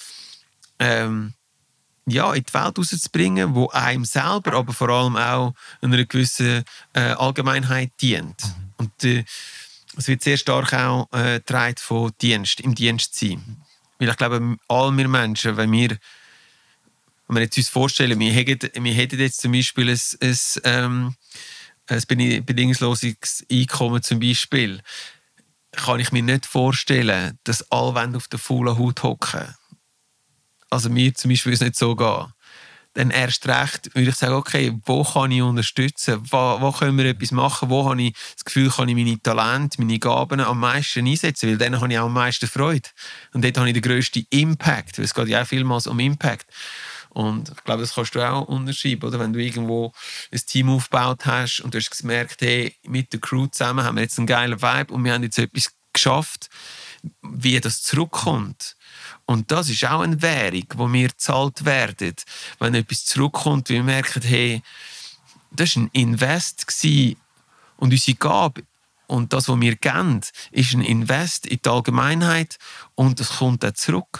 Speaker 1: ähm, ja, in die Welt rauszubringen, wo einem selber, aber vor allem auch einer gewissen äh, Allgemeinheit dient. Mhm. Und äh, es wird sehr stark auch äh, getragen von Dienst, im Dienst sein. Weil ich glaube, all wir Menschen, wenn wir Wenn wir jetzt uns vorstellen, wir hätten, wir hätten jetzt zum Beispiel ein, ein, ähm, ein bedingungsloses Einkommen zum Beispiel, kann ich mir nicht vorstellen, dass alle auf der faulen Haut hocken. Also mir zum Beispiel ist es nicht so gehen. Dann erst recht würde ich sagen, okay, wo kann ich unterstützen? Wo, wo können wir etwas machen? Wo habe ich das Gefühl, kann ich meine Talente, meine Gaben am meisten einsetzen? Weil dann habe ich auch am meisten Freude. Und dort habe ich den grössten Impact. Weil es geht ja auch vielmals um Impact. Und ich glaube, das kannst du auch unterschreiben, oder? Wenn du irgendwo ein Team aufgebaut hast und du hast gemerkt, hey, mit der Crew zusammen haben wir jetzt einen geilen Vibe und wir haben jetzt etwas geschafft, wie das zurückkommt. Und das ist auch eine Währung, wo wir gezahlt werden. Wenn etwas zurückkommt, wir merken, hey, das war ein Invest gewesen und unsere Gabe und das, was wir geben, ist ein Invest in die Allgemeinheit und das kommt auch zurück.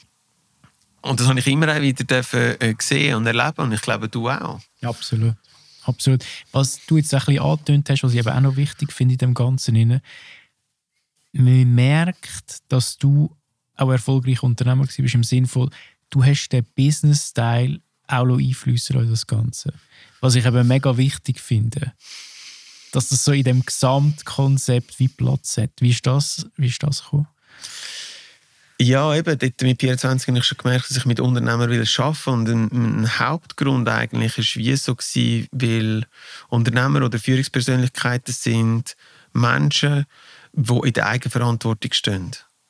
Speaker 1: Und das habe ich immer auch wieder gesehen und erleben und ich glaube, du auch.
Speaker 2: Ja, absolut. absolut. Was du jetzt ein bisschen angetönt hast, was ich eben auch noch wichtig finde in dem Ganzen, man merkt, dass du auch erfolgreicher Unternehmer warst, im Sinne von, du hast den Business-Style auch einfließen in das Ganze. Was ich eben mega wichtig finde, dass das so in dem Gesamtkonzept wie Platz hat. Wie ist das, wie ist das gekommen?
Speaker 1: Ja, eben, dort mit vierundzwanzig habe ich schon gemerkt, dass ich mit Unternehmern will arbeiten und ein, ein Hauptgrund eigentlich war wie so gewesen, weil Unternehmer oder Führungspersönlichkeiten sind Menschen, die in der Eigenverantwortung stehen.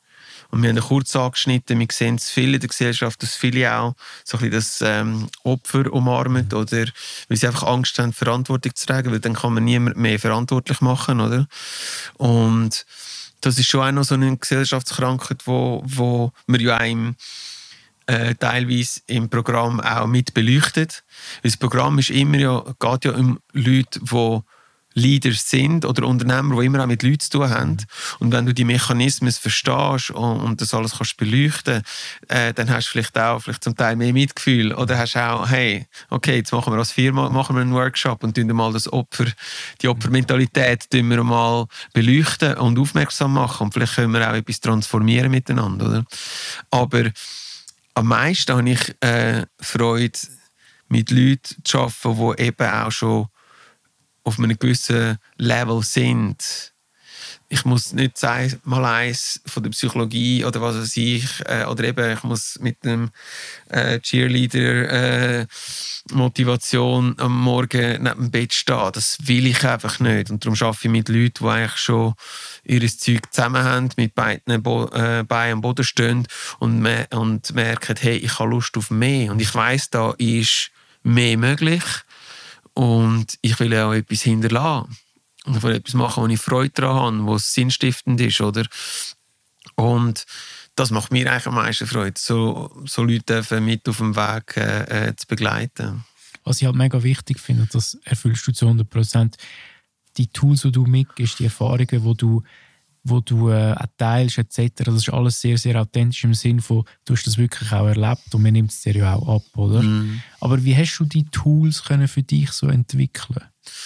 Speaker 1: Und wir haben kurz angeschnitten, wir sehen es viel in der Gesellschaft, dass viele auch so ein bisschen das ähm, Opfer umarmen, oder weil sie einfach Angst haben, Verantwortung zu tragen, weil dann kann man niemand mehr verantwortlich machen, oder? Und das ist schon auch noch so eine Gesellschaftskrankheit, wo, wo man ja einem äh, teilweise im Programm auch mit beleuchtet. Weil das Programm ist immer ja, geht ja um Leute, die Leader sind oder Unternehmer, die immer auch mit Leuten zu tun haben. Und wenn du die Mechanismen verstehst und, und das alles kannst beleuchten, äh, dann hast du vielleicht auch vielleicht zum Teil mehr Mitgefühl. Oder hast auch, hey, okay, jetzt machen wir als Firma machen wir einen Workshop und tun mal das Opfer, die Opfermentalität tun wir mal beleuchten und aufmerksam machen. Und vielleicht können wir auch etwas transformieren miteinander. Oder? Aber am meisten habe ich äh, Freude, mit Leuten zu arbeiten, die eben auch schon auf einem gewissen Level sind. Ich muss nicht sagen, mal eins von der Psychologie oder was weiß ich, äh, oder eben ich muss mit einem äh, Cheerleader äh, Motivation am Morgen neben dem Bett stehen. Das will ich einfach nicht. Und darum arbeite ich mit Leuten, die eigentlich schon ihr Zeug zusammen haben, mit beiden Bo- äh, Beinen am Boden stehen und, me- und merken, hey, ich habe Lust auf mehr. Und ich weiss, da ist mehr möglich. Und ich will auch etwas hinterlassen. Und ich will etwas machen, wo ich Freude daran habe, wo es sinnstiftend ist, oder? Und das macht mir eigentlich am meisten Freude, so, so Leute mit auf dem Weg äh, äh, zu begleiten.
Speaker 2: Was ich halt mega wichtig finde, das erfüllst du zu hundert Prozent, die Tools, die du mitgibst, die Erfahrungen, die du, wo du äh, auch teilst, et cetera. Das ist alles sehr, sehr authentisch im Sinne von, du hast das wirklich auch erlebt und man nimmt es dir ja auch ab, oder? Mm. Aber wie hast du die Tools können für dich so entwickeln?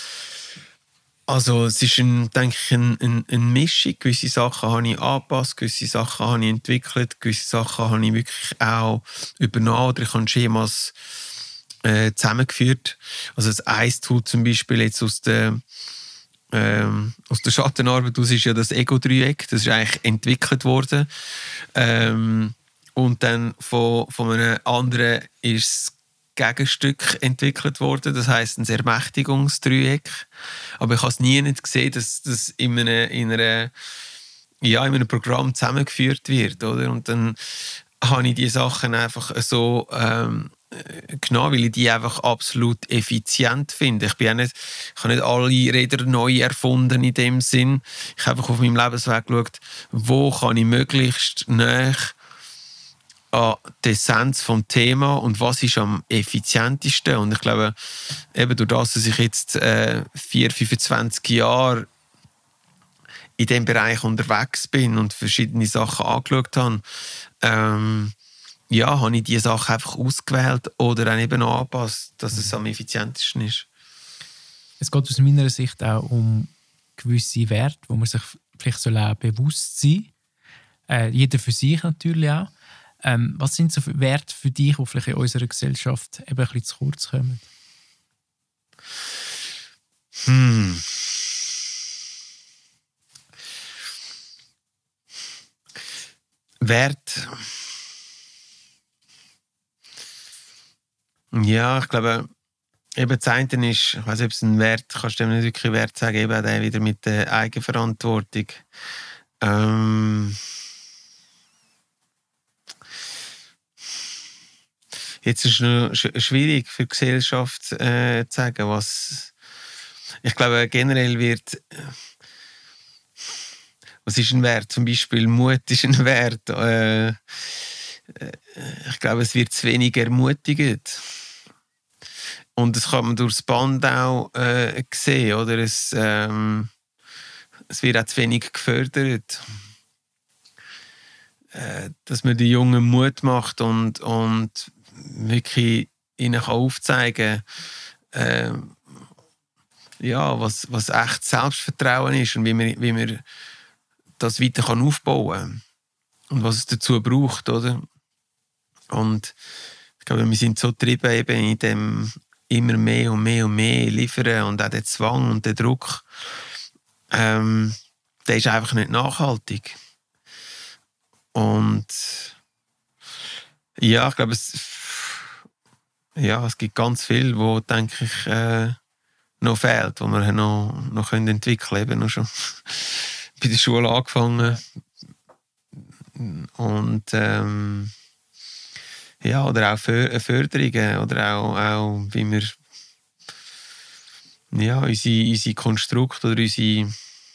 Speaker 1: Also es ist, ein, denke ich, eine ein, ein Mischung. Gewisse Sachen habe ich angepasst, gewisse Sachen habe ich entwickelt, gewisse Sachen habe ich wirklich auch übernommen oder ich habe Schemas äh, zusammengeführt. Also das ein Tool zum Beispiel jetzt aus der Ähm, aus der Schattenarbeit aus ist ja das Ego-Dreieck, das ist eigentlich entwickelt worden. Ähm, und dann von, von einem anderen ist das Gegenstück entwickelt worden, das heisst ein Ermächtigungsdreieck. Aber ich habe es nie nicht gesehen, dass das in einem, in, einer, ja, in einem Programm zusammengeführt wird. Oder? Und dann habe ich die Sachen einfach so ähm, genau, weil ich die einfach absolut effizient finde. Ich bin auch nicht, ich habe nicht alle Räder neu erfunden in dem Sinn. Ich habe einfach auf meinem Lebensweg geschaut, wo kann ich möglichst näher an die Essenz vom Thema und was ist am effizientesten. Und ich glaube, eben durch das, dass ich jetzt äh, vier, fünfundzwanzig Jahre in diesem Bereich unterwegs bin und verschiedene Sachen angeschaut habe, ähm, ja, habe ich diese Sachen einfach ausgewählt oder dann eben angepasst, dass es am effizientesten ist.
Speaker 2: Es geht aus meiner Sicht auch um gewisse Werte, wo man sich vielleicht soll auch bewusst sein soll. Äh, jeder für sich natürlich auch. Ähm, was sind so Werte für dich, die vielleicht in unserer Gesellschaft eben ein bisschen zu kurz kommen?
Speaker 1: Hm. Wert. Ja, ich glaube, eben das eine ist, ich weiß nicht, ob es ein Wert, kannst du dem nicht wirklich Wert sagen, eben der wieder mit der Eigenverantwortung. Ähm, jetzt ist es noch schwierig für die Gesellschaft äh, zu sagen, was. Ich glaube, generell wird. Was ist ein Wert? Zum Beispiel Mut ist ein Wert. Äh, ich glaube, es wird zu wenig ermutigt. Und das kann man durch das Band auch äh, sehen, oder? Es, ähm, es wird auch zu wenig gefördert. Äh, dass man den Jungen Mut macht und, und wirklich ihnen kann aufzeigen kann, äh, ja, was, was echt Selbstvertrauen ist und wie man, wie man das weiter kann aufbauen kann. Und was es dazu braucht, oder? Und ich glaube, wir sind so getrieben eben in dem immer mehr und mehr und mehr liefern und auch der Zwang und der Druck, ähm, der ist einfach nicht nachhaltig. Und ja, ich glaube, es, ja, es gibt ganz viel, wo, denke ich, äh, noch fehlt, wo wir noch, noch entwickeln können. Eben noch schon bei der Schule angefangen, Und ähm, ja, oder auch Förderungen oder auch, auch wie wir ja, unsere, unsere Konstrukte oder unsere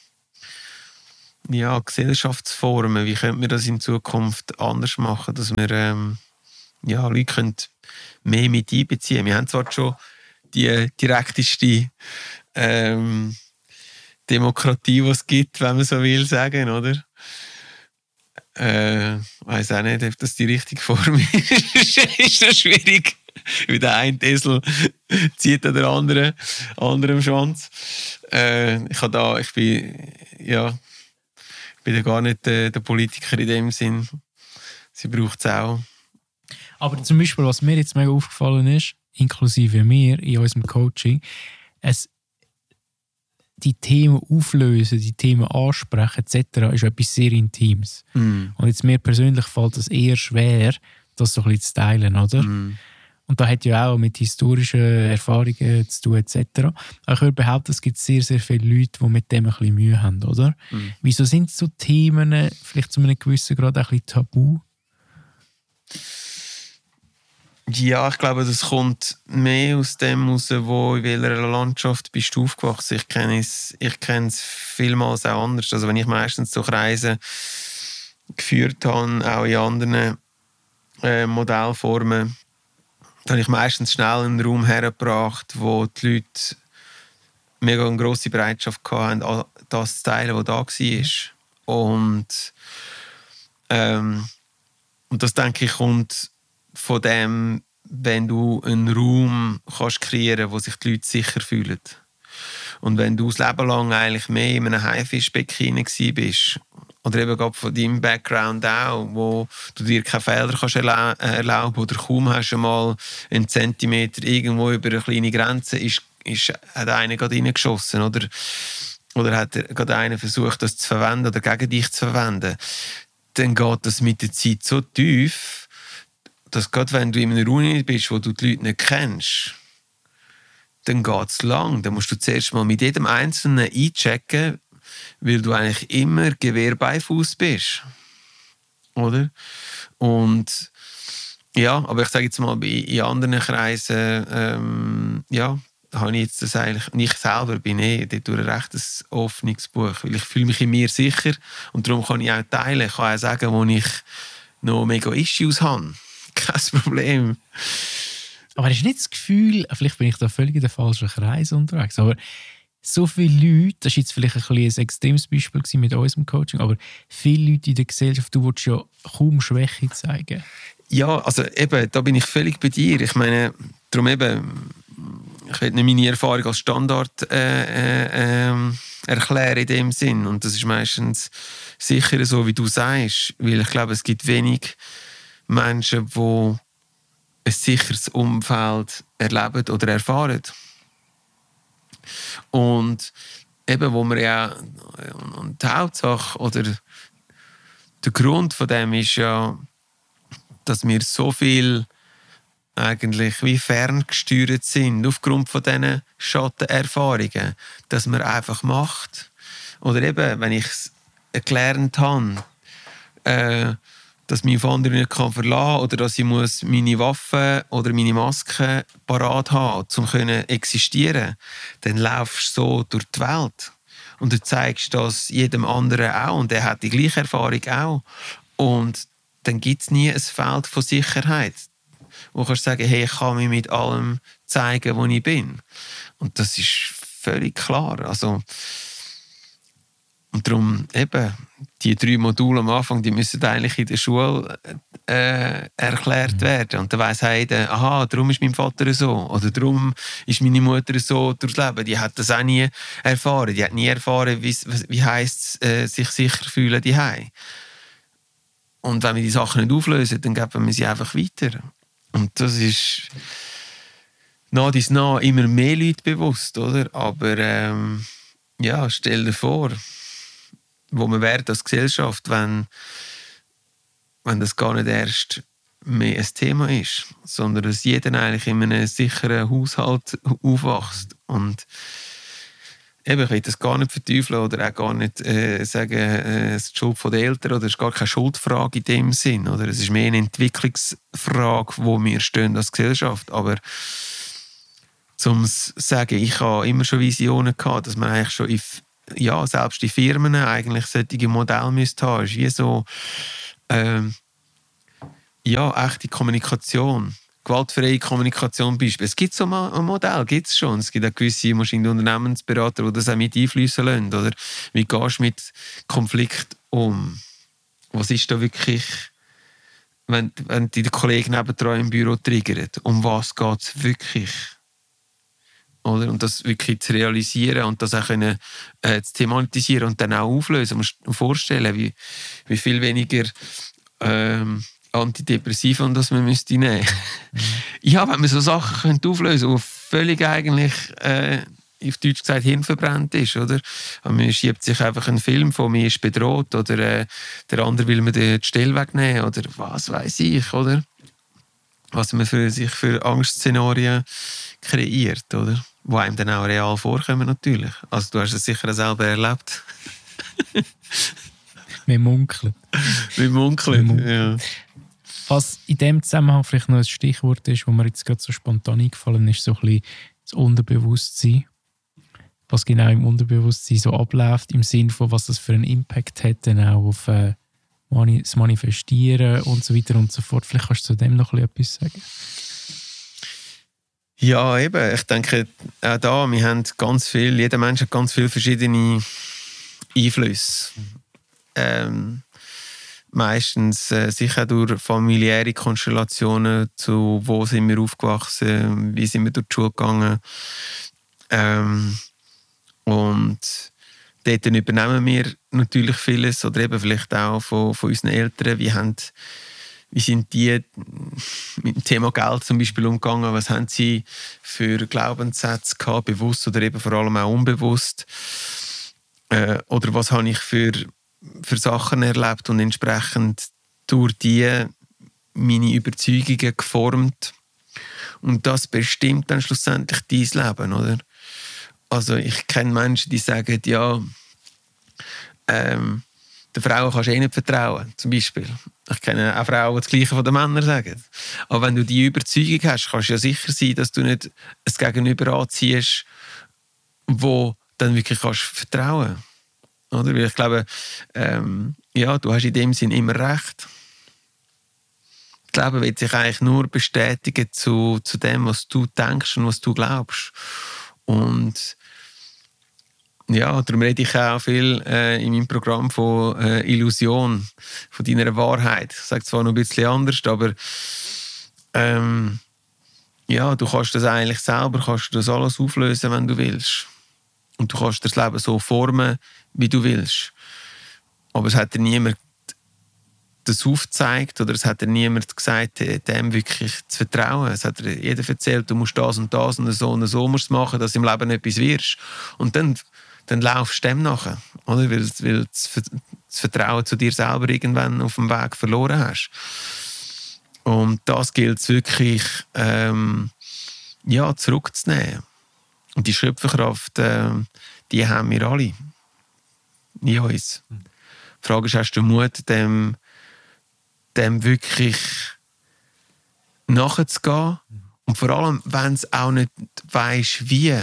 Speaker 1: ja, Gesellschaftsformen, wie könnte man das in Zukunft anders machen, dass wir ähm, ja, Leute können mehr mit einbeziehen. Wir haben zwar schon die direkteste ähm, Demokratie, die es gibt, wenn man so will sagen, oder? Äh, ich weiss auch nicht, ob das die richtige Form ist. Ist das schwierig? Weil der eine Esel zieht an der anderen, anderen Schwanz. Äh, ich, da, ich bin ja, ich bin ja gar nicht äh, der Politiker in dem Sinn. Sie braucht es auch.
Speaker 2: Aber zum Beispiel, was mir jetzt mega aufgefallen ist, inklusive mir in unserem Coaching, es die Themen auflösen, die Themen ansprechen et cetera ist etwas sehr Intimes. Mm. Und jetzt mir persönlich fällt es eher schwer, das so ein bisschen zu teilen, oder? Mm. Und da hat ja auch mit historischen Erfahrungen zu tun et cetera. Aber ich würde behaupten, es gibt sehr, sehr viele Leute, die mit dem ein bisschen Mühe haben, oder? Mm. Wieso sind so Themen vielleicht zu einem gewissen Grad ein bisschen tabu?
Speaker 1: Ja, ich glaube, das kommt mehr aus dem raus, wo in welcher Landschaft bist du aufgewachsen. Ich kenne es, ich kenne es vielmals auch anders. Also wenn ich meistens so Kreise geführt habe, auch in anderen äh, Modellformen, dann habe ich meistens schnell einen Raum hergebracht, wo die Leute mega eine grosse Bereitschaft hatten, das zu teilen, was da war. Und, ähm, und das, denke ich, kommt von dem, wenn du einen Raum kannst kreieren, wo sich die Leute sicher fühlen. Und wenn du das Leben lang eigentlich mehr in einem Haifischbecken bist, oder eben gerade von deinem Background auch, wo du dir keine Fehler kannst erla- erlauben oder kaum hast du mal einen Zentimeter irgendwo über eine kleine Grenze, ist, ist, hat einer gerade reingeschossen, oder? Oder hat gerade einer versucht, das zu verwenden oder gegen dich zu verwenden. Dann geht das mit der Zeit so tief, dass gerade wenn du in einer Uni bist, wo du die Leute nicht kennst, dann geht es lang. Dann musst du zuerst mal mit jedem Einzelnen einchecken, weil du eigentlich immer Gewehr bei Fuß bist. Oder? Und ja, aber ich sage jetzt mal, in anderen Kreisen, ähm, ja, habe ich jetzt das eigentlich, nicht selber bin eh dort durch ein rechtes offenes Buch, weil ich fühle mich in mir sicher und darum kann ich auch teilen. Ich kann auch sagen, wo ich noch mega Issues habe. Kein Problem.
Speaker 2: Aber hast du nicht das Gefühl, vielleicht bin ich da völlig in den falschen Kreis unterwegs, aber so viele Leute, das war jetzt vielleicht ein, ein extremes Beispiel mit unserem Coaching, aber viele Leute in der Gesellschaft, du willst ja kaum Schwäche zeigen.
Speaker 1: Ja, also eben, da bin ich völlig bei dir. Ich meine, darum eben, ich will nicht meine Erfahrung als Standard äh, äh, äh, erklären in dem Sinn. Und das ist meistens sicher so, wie du sagst, weil ich glaube, es gibt wenig Menschen, die ein sicheres Umfeld erleben oder erfahren. Und eben, wo wir ja, und die Hauptsache oder der Grund von dem ist ja, dass wir so viel eigentlich wie ferngesteuert sind aufgrund von diesen Schattenerfahrungen, dass man einfach macht. Oder eben, wenn ich es gelernt habe, äh, dass mich auf andere nicht kann verlassen oder dass ich muss meine Waffen oder meine Maske parat haben, um zu existieren, dann laufst du so durch die Welt. Und du zeigst das jedem anderen auch und er hat die gleiche Erfahrung auch. Und dann gibt es nie ein Feld von Sicherheit, wo du kannst sagen, hey, ich kann mich mit allem zeigen, wo ich bin. Und das ist völlig klar. Also, und darum eben, die drei Module am Anfang, die müssen eigentlich in der Schule äh, erklärt werden. Und dann weiss jeder, aha, darum ist mein Vater so. Oder darum ist meine Mutter so durchs Leben. Die hat das auch nie erfahren. Die hat nie erfahren, wie, wie heisst es, äh, sich sicher fühlen daheim. Und wenn wir die Sachen nicht auflösen, dann geben wir sie einfach weiter. Und das ist nach dies nach immer mehr Leute bewusst, oder? Aber ähm, ja, stell dir vor, wo wir wären als Gesellschaft, wenn, wenn das gar nicht erst mehr ein Thema ist, sondern dass jeder eigentlich in einem sicheren Haushalt aufwächst. Und eben, ich will das gar nicht verteufeln oder auch gar nicht äh, sagen, äh, es ist die Schuld der Eltern oder es ist gar keine Schuldfrage in dem Sinn. Oder? Es ist mehr eine Entwicklungsfrage, wo wir stehen als Gesellschaft. Aber zum sagen, ich habe immer schon Visionen gehabt, dass man eigentlich schon in, ja, selbst die Firmen eigentlich solche Modelle müsste haben. Es ist wie so ähm, ja, echte Kommunikation. Gewaltfreie Kommunikation beispielsweise. Es gibt so ein Modell, gibt es schon. Es gibt auch gewisse Unternehmensberater, die das auch mit einfließen lassen. Oder wie gehst du mit Konflikt um? Was ist da wirklich, wenn, wenn die Kollegen nebendran im Büro triggert? Um was geht es wirklich? Oder? Und das wirklich zu realisieren und das auch können, äh, zu thematisieren und dann auch auflösen. Man muss sich vorstellen, wie, wie viel weniger ähm, Antidepressiva und das man müsste nehmen. Mhm. Ja, wenn man so Sachen könnte auflösen könnte, die völlig eigentlich, äh, auf Deutsch gesagt, hirnverbrannt ist, oder? Und man schiebt sich einfach einen Film von «Mir ist bedroht» oder äh, der andere will mir die Stelle wegnehmen oder was weiß ich, oder? Was man für sich für Angstszenarien kreiert, oder? Die einem dann auch real vorkommen, natürlich. Also du hast es sicher selber erlebt.
Speaker 2: Wir munkeln.
Speaker 1: Wir munkeln, ja.
Speaker 2: Was in dem Zusammenhang vielleicht noch ein Stichwort ist, wo mir jetzt gerade so spontan eingefallen ist, so ein bisschen das Unterbewusstsein. Was genau im Unterbewusstsein so abläuft, im Sinne von, was das für einen Impact hat, dann auch auf äh, das Manifestieren und so weiter und so fort. Vielleicht kannst du zu dem noch ein bisschen etwas sagen.
Speaker 1: Ja, eben. Ich denke, auch da, wir haben ganz viel, jeder Mensch hat ganz viele verschiedene Einflüsse. Ähm, meistens äh, sicher durch familiäre Konstellationen, zu wo sind wir aufgewachsen, wie sind wir durch die Schule gegangen. Ähm, und dort übernehmen wir natürlich vieles, oder eben vielleicht auch von, von unseren Eltern. Wie, haben, wie sind die mit dem Thema Geld zum Beispiel umgegangen? Was haben sie für Glaubenssätze gehabt, bewusst oder eben vor allem auch unbewusst? Äh, oder was habe ich für für Sachen erlebt und entsprechend durch die meine Überzeugungen geformt. Und das bestimmt dann schlussendlich dein Leben, oder? Also ich kenne Menschen, die sagen, ja, ähm, den Frauen kannst du eh nicht vertrauen, zum Beispiel. Ich kenne auch Frauen, die das Gleiche von den Männern sagen. Aber wenn du die Überzeugung hast, kannst du ja sicher sein, dass du nicht ein Gegenüber anziehst, wo dann wirklich kannst vertrauen kannst. Oder? Weil ich glaube, ähm, ja, du hast in dem Sinn immer recht. Das Leben wird sich eigentlich nur bestätigen zu, zu dem, was du denkst und was du glaubst. Und ja, darum rede ich auch viel äh, in meinem Programm von äh, Illusion, von deiner Wahrheit. Ich sage zwar noch ein bisschen anders, aber ähm, ja, du kannst das eigentlich selber, kannst das alles auflösen, wenn du willst. Und du kannst das Leben so formen, wie du willst. Aber es hat dir niemand das aufgezeigt oder es hat dir niemand gesagt, dem wirklich zu vertrauen. Es hat dir jeder erzählt, du musst das und das und so und so musst machen, dass du im Leben etwas wirst. Und dann, dann laufst du dem nachher, oder? Weil, weil du das Vertrauen zu dir selber irgendwann auf dem Weg verloren hast. Und das gilt es wirklich ähm, ja, zurückzunehmen. Und die Schöpferkraft, äh, die haben wir alle in uns. Die Frage ist, hast du Mut, dem, dem wirklich nachzugehen? Und vor allem, wenn du auch nicht weisst, wie,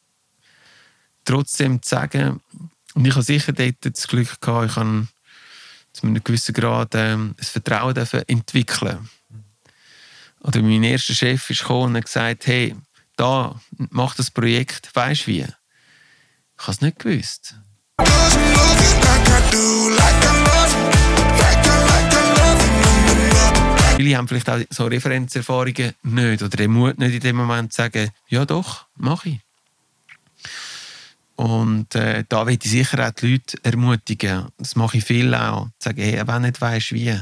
Speaker 1: trotzdem zu sagen, und ich habe sicher dort das Glück gehabt, ich kann zu einem gewissen Grad äh, das Vertrauen entwickeln. Oder mein erster Chef ist gekommen und hat gesagt, hey, da, mach das Projekt, weisst du wie? Ich habe es nicht gewusst. Viele haben vielleicht auch so Referenzerfahrungen nicht oder den Mut nicht in dem Moment zu sagen, ja doch, mache ich. Und äh, da will ich sicher auch die Leute ermutigen. Das mache ich viel auch. Zu sagen, hey, wenn du nicht weisst, wie.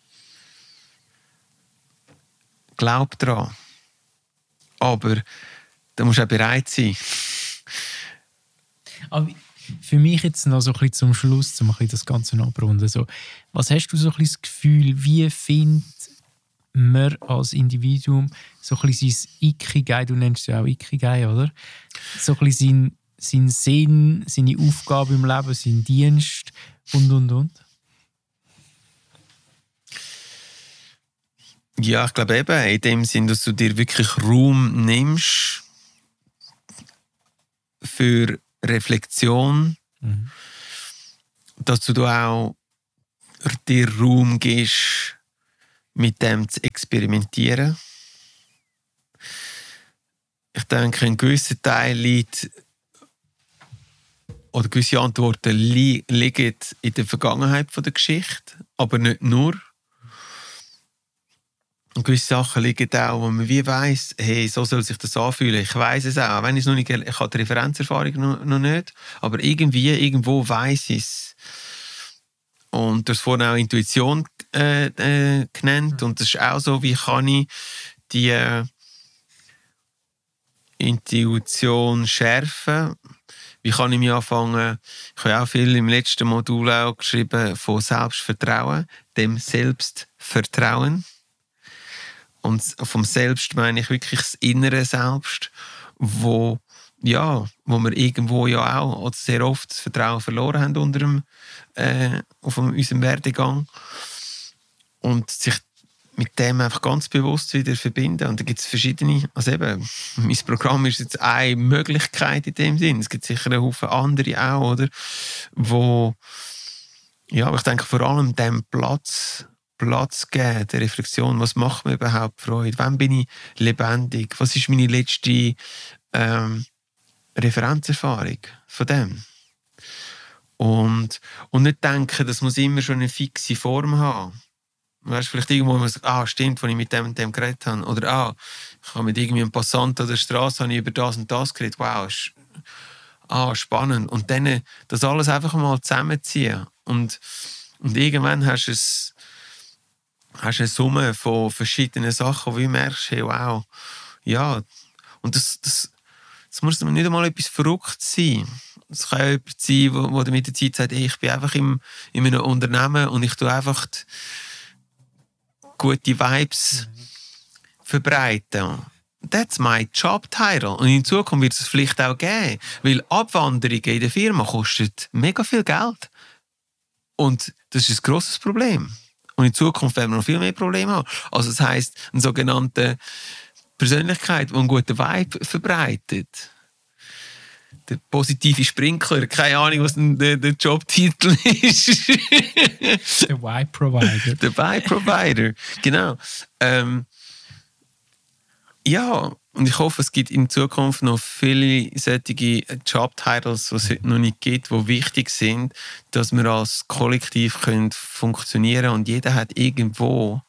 Speaker 1: Glaub daran. Aber da musst du auch bereit sein.
Speaker 2: Aber für mich jetzt noch so ein bisschen zum Schluss, um ein bisschen das Ganze abrunden. So, was hast du so ein bisschen das Gefühl, wie findet man als Individuum so ein bisschen sein Ikigai, du nennst es ja auch Ikigai, oder? So ein bisschen sein, seinen Sinn, seine Aufgabe im Leben, seinen Dienst und, und, und?
Speaker 1: Ja, ich glaube eben, in dem Sinn, dass du dir wirklich Raum nimmst für Reflexion, mhm. dass du da auch dir Raum gibst, mit dem zu experimentieren. Ich denke, ein gewisser Teil liegt, oder gewisse Antworten li- liegen in der Vergangenheit der Geschichte, aber nicht nur. Und gewisse Sachen liegen auch, wo man wie weiss, hey, so soll sich das anfühlen. Ich weiss es auch, wenn ich es noch nicht, ich habe die Referenzerfahrung noch, noch nicht, aber irgendwie, irgendwo weiss ich es. Und du hast vorhin auch Intuition äh, äh, genannt, und das ist auch so, wie kann ich die äh, Intuition schärfen? Wie kann ich mich anfangen? Ich habe auch viel im letzten Modul auch geschrieben von Selbstvertrauen, dem Selbstvertrauen. Und vom Selbst meine ich wirklich das innere Selbst, wo, ja, wo wir irgendwo ja auch oder sehr oft das Vertrauen verloren haben unter dem, äh, auf unserem Werdegang. Und sich mit dem einfach ganz bewusst wieder verbinden. Und da gibt es verschiedene, also eben, mein Programm ist jetzt eine Möglichkeit in dem Sinn. Es gibt sicher einen Haufen andere auch, oder? Wo, ja, ich denke vor allem dem Platz Platz geben, der Reflexion. Was macht mir überhaupt Freude? Wann bin ich lebendig? Was ist meine letzte ähm, Referenzerfahrung von dem? Und, und nicht denken, das muss immer schon eine fixe Form haben. Weißt du, vielleicht irgendwo, wo man sagt, ah, stimmt, als ich mit dem und dem geredet habe. Oder, ah, ich habe mit irgendwie einem Passant an der Straße habe ich über das und das geredet. Wow, ist, ah, spannend. Und dann das alles einfach mal zusammenziehen. Und, und irgendwann hast du es hast eine Summe von verschiedenen Sachen, wo du merkst, hey, wow, ja, und das, das, das muss nicht einmal etwas Verrücktes sein. Es kann auch jemand sein, wo, wo mit der Zeit sagt, hey, ich bin einfach im, in einem Unternehmen und ich tue einfach die gute Vibes mhm. verbreiten. That's my job title. Und in Zukunft wird es vielleicht auch geben, weil Abwanderungen in der Firma kosten mega viel Geld. Und das ist ein grosses Problem. Und in Zukunft werden wir noch viel mehr Probleme haben. Also das heisst, eine sogenannte Persönlichkeit, die einen guten Vibe verbreitet. Der positive Sprinkler, keine Ahnung, was der, der Jobtitel ist.
Speaker 2: Der Vibe Provider.
Speaker 1: Der Vibe Provider, genau. Ähm, ja, und ich hoffe, es gibt in Zukunft noch viele solche Jobtitles, die es heute noch nicht gibt, die wichtig sind, dass wir als Kollektiv können funktionieren können. Und jeder hat irgendwo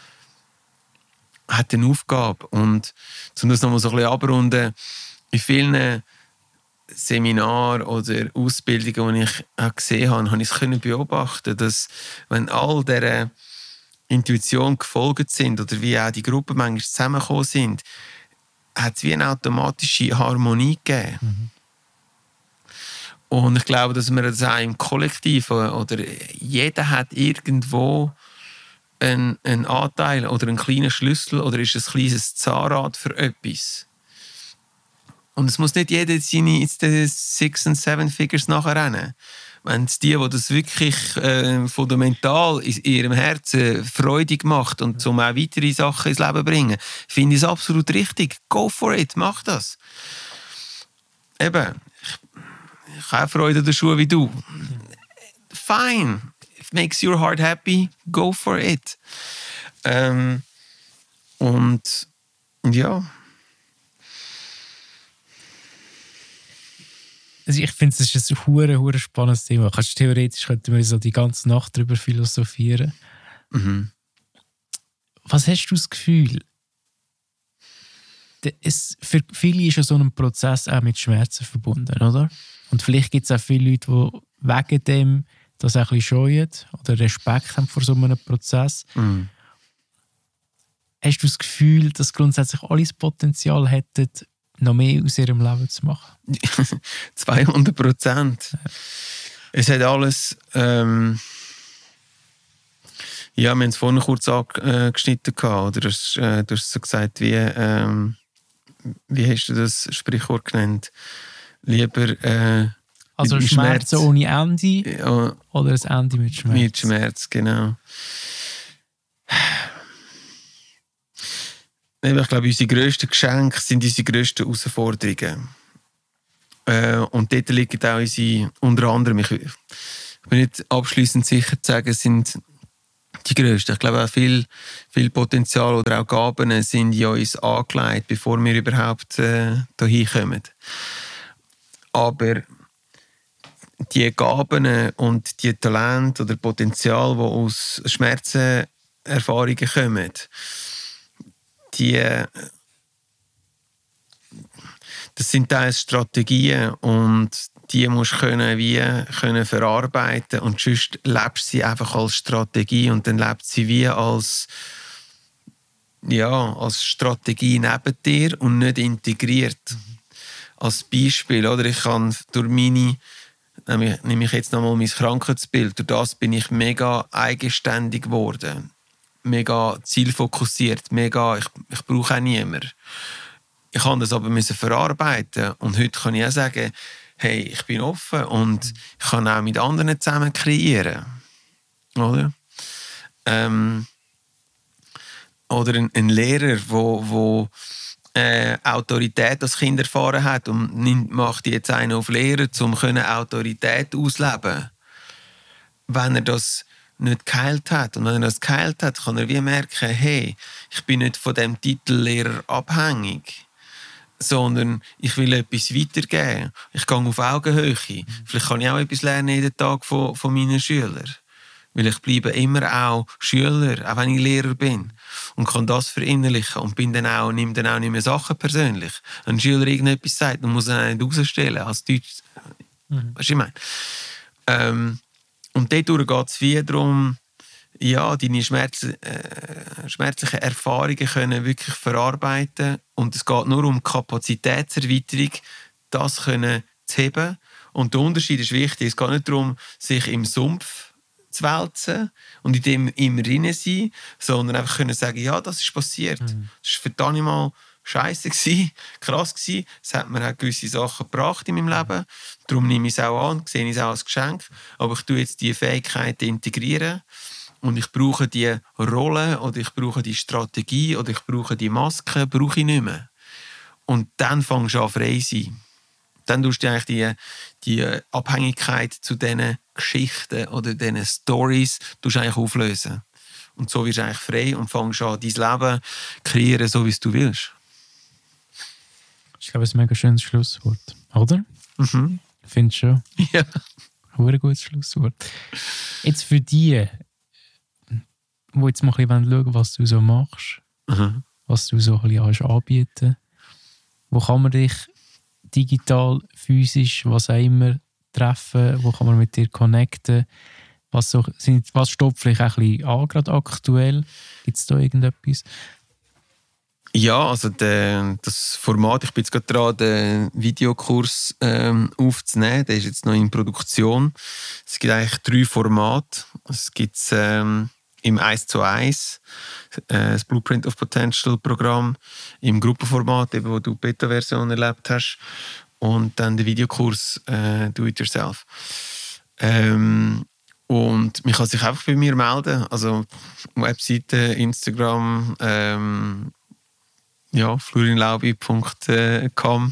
Speaker 1: hat eine Aufgabe. Und um das nochmal so ein bisschen abrunden, in vielen Seminaren oder Ausbildungen, die ich auch gesehen habe, habe ich es beobachten, dass wenn all dieser Intuition gefolgt sind oder wie auch die Gruppen manchmal zusammengekommen sind, hat es wie eine automatische Harmonie gegeben. Mhm. Und ich glaube, dass wir das auch im Kollektiv oder jeder hat irgendwo einen, einen Anteil oder einen kleinen Schlüssel oder ist ein kleines Zahnrad für etwas. Und es muss nicht jeder seine Six- und Seven-Figures nachher rennen. Wenn es die, die das wirklich äh, fundamental in ihrem Herzen freudig macht und um auch weitere Sachen ins Leben bringen, finde ich es absolut richtig. Go for it, mach das. Eben, ich, ich habe auch Freude an den Schuhen wie du. Fine. If it makes your heart happy, go for it. Ähm, und ja.
Speaker 2: Also ich finde, es ist ein hure, hure spannendes Thema. Kannst, theoretisch könnten wir so die ganze Nacht darüber philosophieren. Mhm. Was hast du das Gefühl? Es, für viele ist ja so ein Prozess auch mit Schmerzen verbunden, oder? Und vielleicht gibt es auch viele Leute, die wegen dem das auch ein bisschen scheuen oder Respekt haben vor so einem Prozess. Mhm. Hast du das Gefühl, dass grundsätzlich alle das Potenzial hätten, noch mehr aus ihrem Leben zu machen?
Speaker 1: zweihundert Prozent. Ja. Es hat alles... Ähm, ja, wir haben es vorhin kurz angeschnitten. Oder du hast, äh, du hast so gesagt, wie, ähm, wie hast du das Sprichwort genannt? lieber äh,
Speaker 2: Also
Speaker 1: mit
Speaker 2: Schmerzen
Speaker 1: Schmerz.
Speaker 2: ohne Ende
Speaker 1: Ja,
Speaker 2: oder ein Ende mit Schmerz?
Speaker 1: mit Schmerz, genau. Ich glaube, unsere grössten Geschenke sind unsere grössten Herausforderungen. Äh, und dort liegen auch unsere, unter anderem, ich, ich bin nicht abschliessend sicher zu sagen, sind die grössten. Ich glaube auch viel, viel Potenzial oder auch Gaben sind in uns angelegt, bevor wir überhaupt äh, hierhin kommen. Aber die Gaben und die Talente oder Potenzial, die aus Schmerzenerfahrungen kommen, die, das sind teils Strategien und die musst du können, wie, können verarbeiten und sonst lebst du sie einfach als Strategie und dann lebt sie wie als, ja, als Strategie neben dir und nicht integriert. Mhm. Als Beispiel, oder? Ich kann durch meine, nehme ich jetzt nochmal mein Krankheitsbild, durch das bin ich mega eigenständig geworden. Mega zielfokussiert, mega, ich, ich brauche auch niemanden. Ich musste das aber müssen verarbeiten und heute kann ich auch sagen, hey, ich bin offen und ich kann auch mit anderen zusammen kreieren. Oder? Ähm, oder ein, ein Lehrer, der wo, wo, äh, Autorität als Kind erfahren hat und nimmt, macht jetzt einen auf Lehrer, um Autorität auszuleben. Wenn er das nicht geheilt hat. Und wenn er das geheilt hat, kann er wie merken, hey, ich bin nicht von dem Titel Lehrer abhängig, sondern ich will etwas weitergeben. Ich gehe auf Augenhöhe. Mhm. Vielleicht kann ich auch etwas lernen jeden Tag von, von meinen Schülern. Weil ich bleibe immer auch Schüler, auch wenn ich Lehrer bin. Und kann das verinnerlichen. Und bin dann auch, nehme dann auch nicht mehr Sachen persönlich. Wenn ein Schüler irgendetwas sagt, dann muss er nicht rausstellen. Als Deutsch. Mhm. Weißt du, ich meine? Ähm, Und dadurch geht es wie darum, ja, deine Schmerz, äh, schmerzlichen Erfahrungen können wirklich verarbeiten. Und es geht nur um Kapazitätserweiterung, das können zu heben. Und der Unterschied ist wichtig. Es geht nicht darum, sich im Sumpf zu wälzen und in dem immer drin sein, sondern einfach können sagen, ja, das ist passiert. Mhm. Das war verdammt mal scheiße gsi, krass gsi. Es hat mir auch gewisse Sachen gebracht in meinem Leben. Darum nehme ich es auch an, sehe ich es auch als Geschenk. Aber ich tue jetzt diese Fähigkeiten integrieren und ich brauche die Rolle oder ich brauche die Strategie oder ich brauche die Maske, brauche ich nicht mehr. Und dann fängst du an frei zu sein. Dann tust du eigentlich die, die Abhängigkeit zu diesen Geschichten oder diesen Stories eigentlich auflösen. Und so wirst du eigentlich frei und fängst an, dein Leben zu kreieren, so wie es du willst.
Speaker 2: Ich glaube, es ist ein mega schönes Schlusswort, oder?
Speaker 1: Mhm.
Speaker 2: Findest du schon?
Speaker 1: Ja.
Speaker 2: Ein gutes Schlusswort. Jetzt für die, die jetzt mal ein bisschen schauen, was du so machst, mhm. was du so ein bisschen anbieten, wo kann man dich digital, physisch, was auch immer, treffen, wo kann man mit dir connecten, was, so, sind, was stoppt vielleicht auch ein bisschen an, gerade aktuell? Gibt es da irgendetwas?
Speaker 1: Ja, also der, das Format, ich bin jetzt gerade dran, den Videokurs ähm, aufzunehmen, der ist jetzt noch in Produktion. Es gibt eigentlich drei Formate. Es gibt ähm, im eins zu eins, äh, das Blueprint of Potential Programm, im Gruppenformat, eben, wo du die Beta-Version erlebt hast, und dann der Videokurs äh, Do It Yourself. Ähm, und man kann sich einfach bei mir melden, also Webseite, Instagram, ähm, ja, florinlaubi punkt com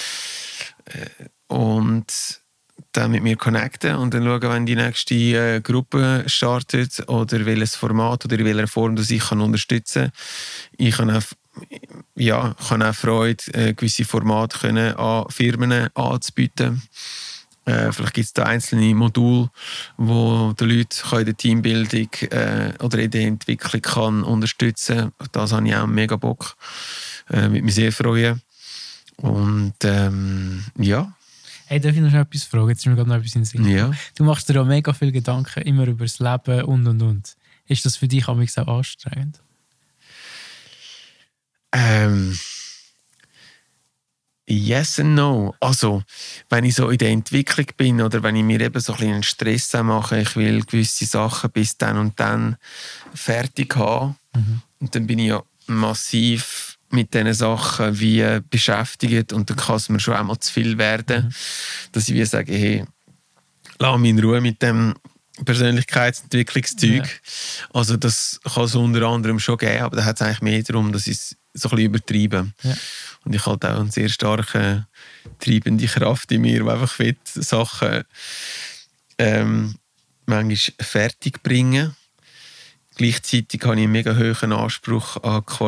Speaker 1: und dann mit mir connecten und dann schauen, wenn die nächste äh, Gruppe startet oder welches Format oder in welcher Form das ich kann unterstützen kann. Ich kann auch, ja, kann auch Freude, äh, gewisse Formate können an Firmen anzubieten. Äh, vielleicht gibt es da einzelne Module, wo die Leute in der Teambildung äh, oder in der Entwicklung kann unterstützen kann. Das habe ich auch mega Bock. Äh, würde mich sehr freuen. Und ähm, ja.
Speaker 2: Hey, darf ich noch etwas fragen? Jetzt ist mir gerade noch etwas in den Sinn.
Speaker 1: Ja.
Speaker 2: Du machst dir auch mega viele Gedanken immer über das Leben und und und. Ist das für dich auch anstrengend?
Speaker 1: Ähm... Yes and no. Also, wenn ich so in der Entwicklung bin oder wenn ich mir eben so ein bisschen einen Stress mache, ich will gewisse Sachen bis dann und dann fertig haben, mhm. und dann bin ich ja massiv mit diesen Sachen wie beschäftigt und dann kann es mir schon einmal zu viel werden, mhm. dass ich wie sage, hey, lass mich in Ruhe mit dem Persönlichkeitsentwicklungszeug. Ja. Also das kann es unter anderem schon geben, aber da hat es eigentlich mehr darum, dass ich es so ein bisschen übertreibe. Ja. Und ich halt auch eine sehr starke treibende Kraft in mir, die einfach will, Sachen ähm, manchmal fertig bringen. Gleichzeitig habe ich einen mega hohen Anspruch an Qualität.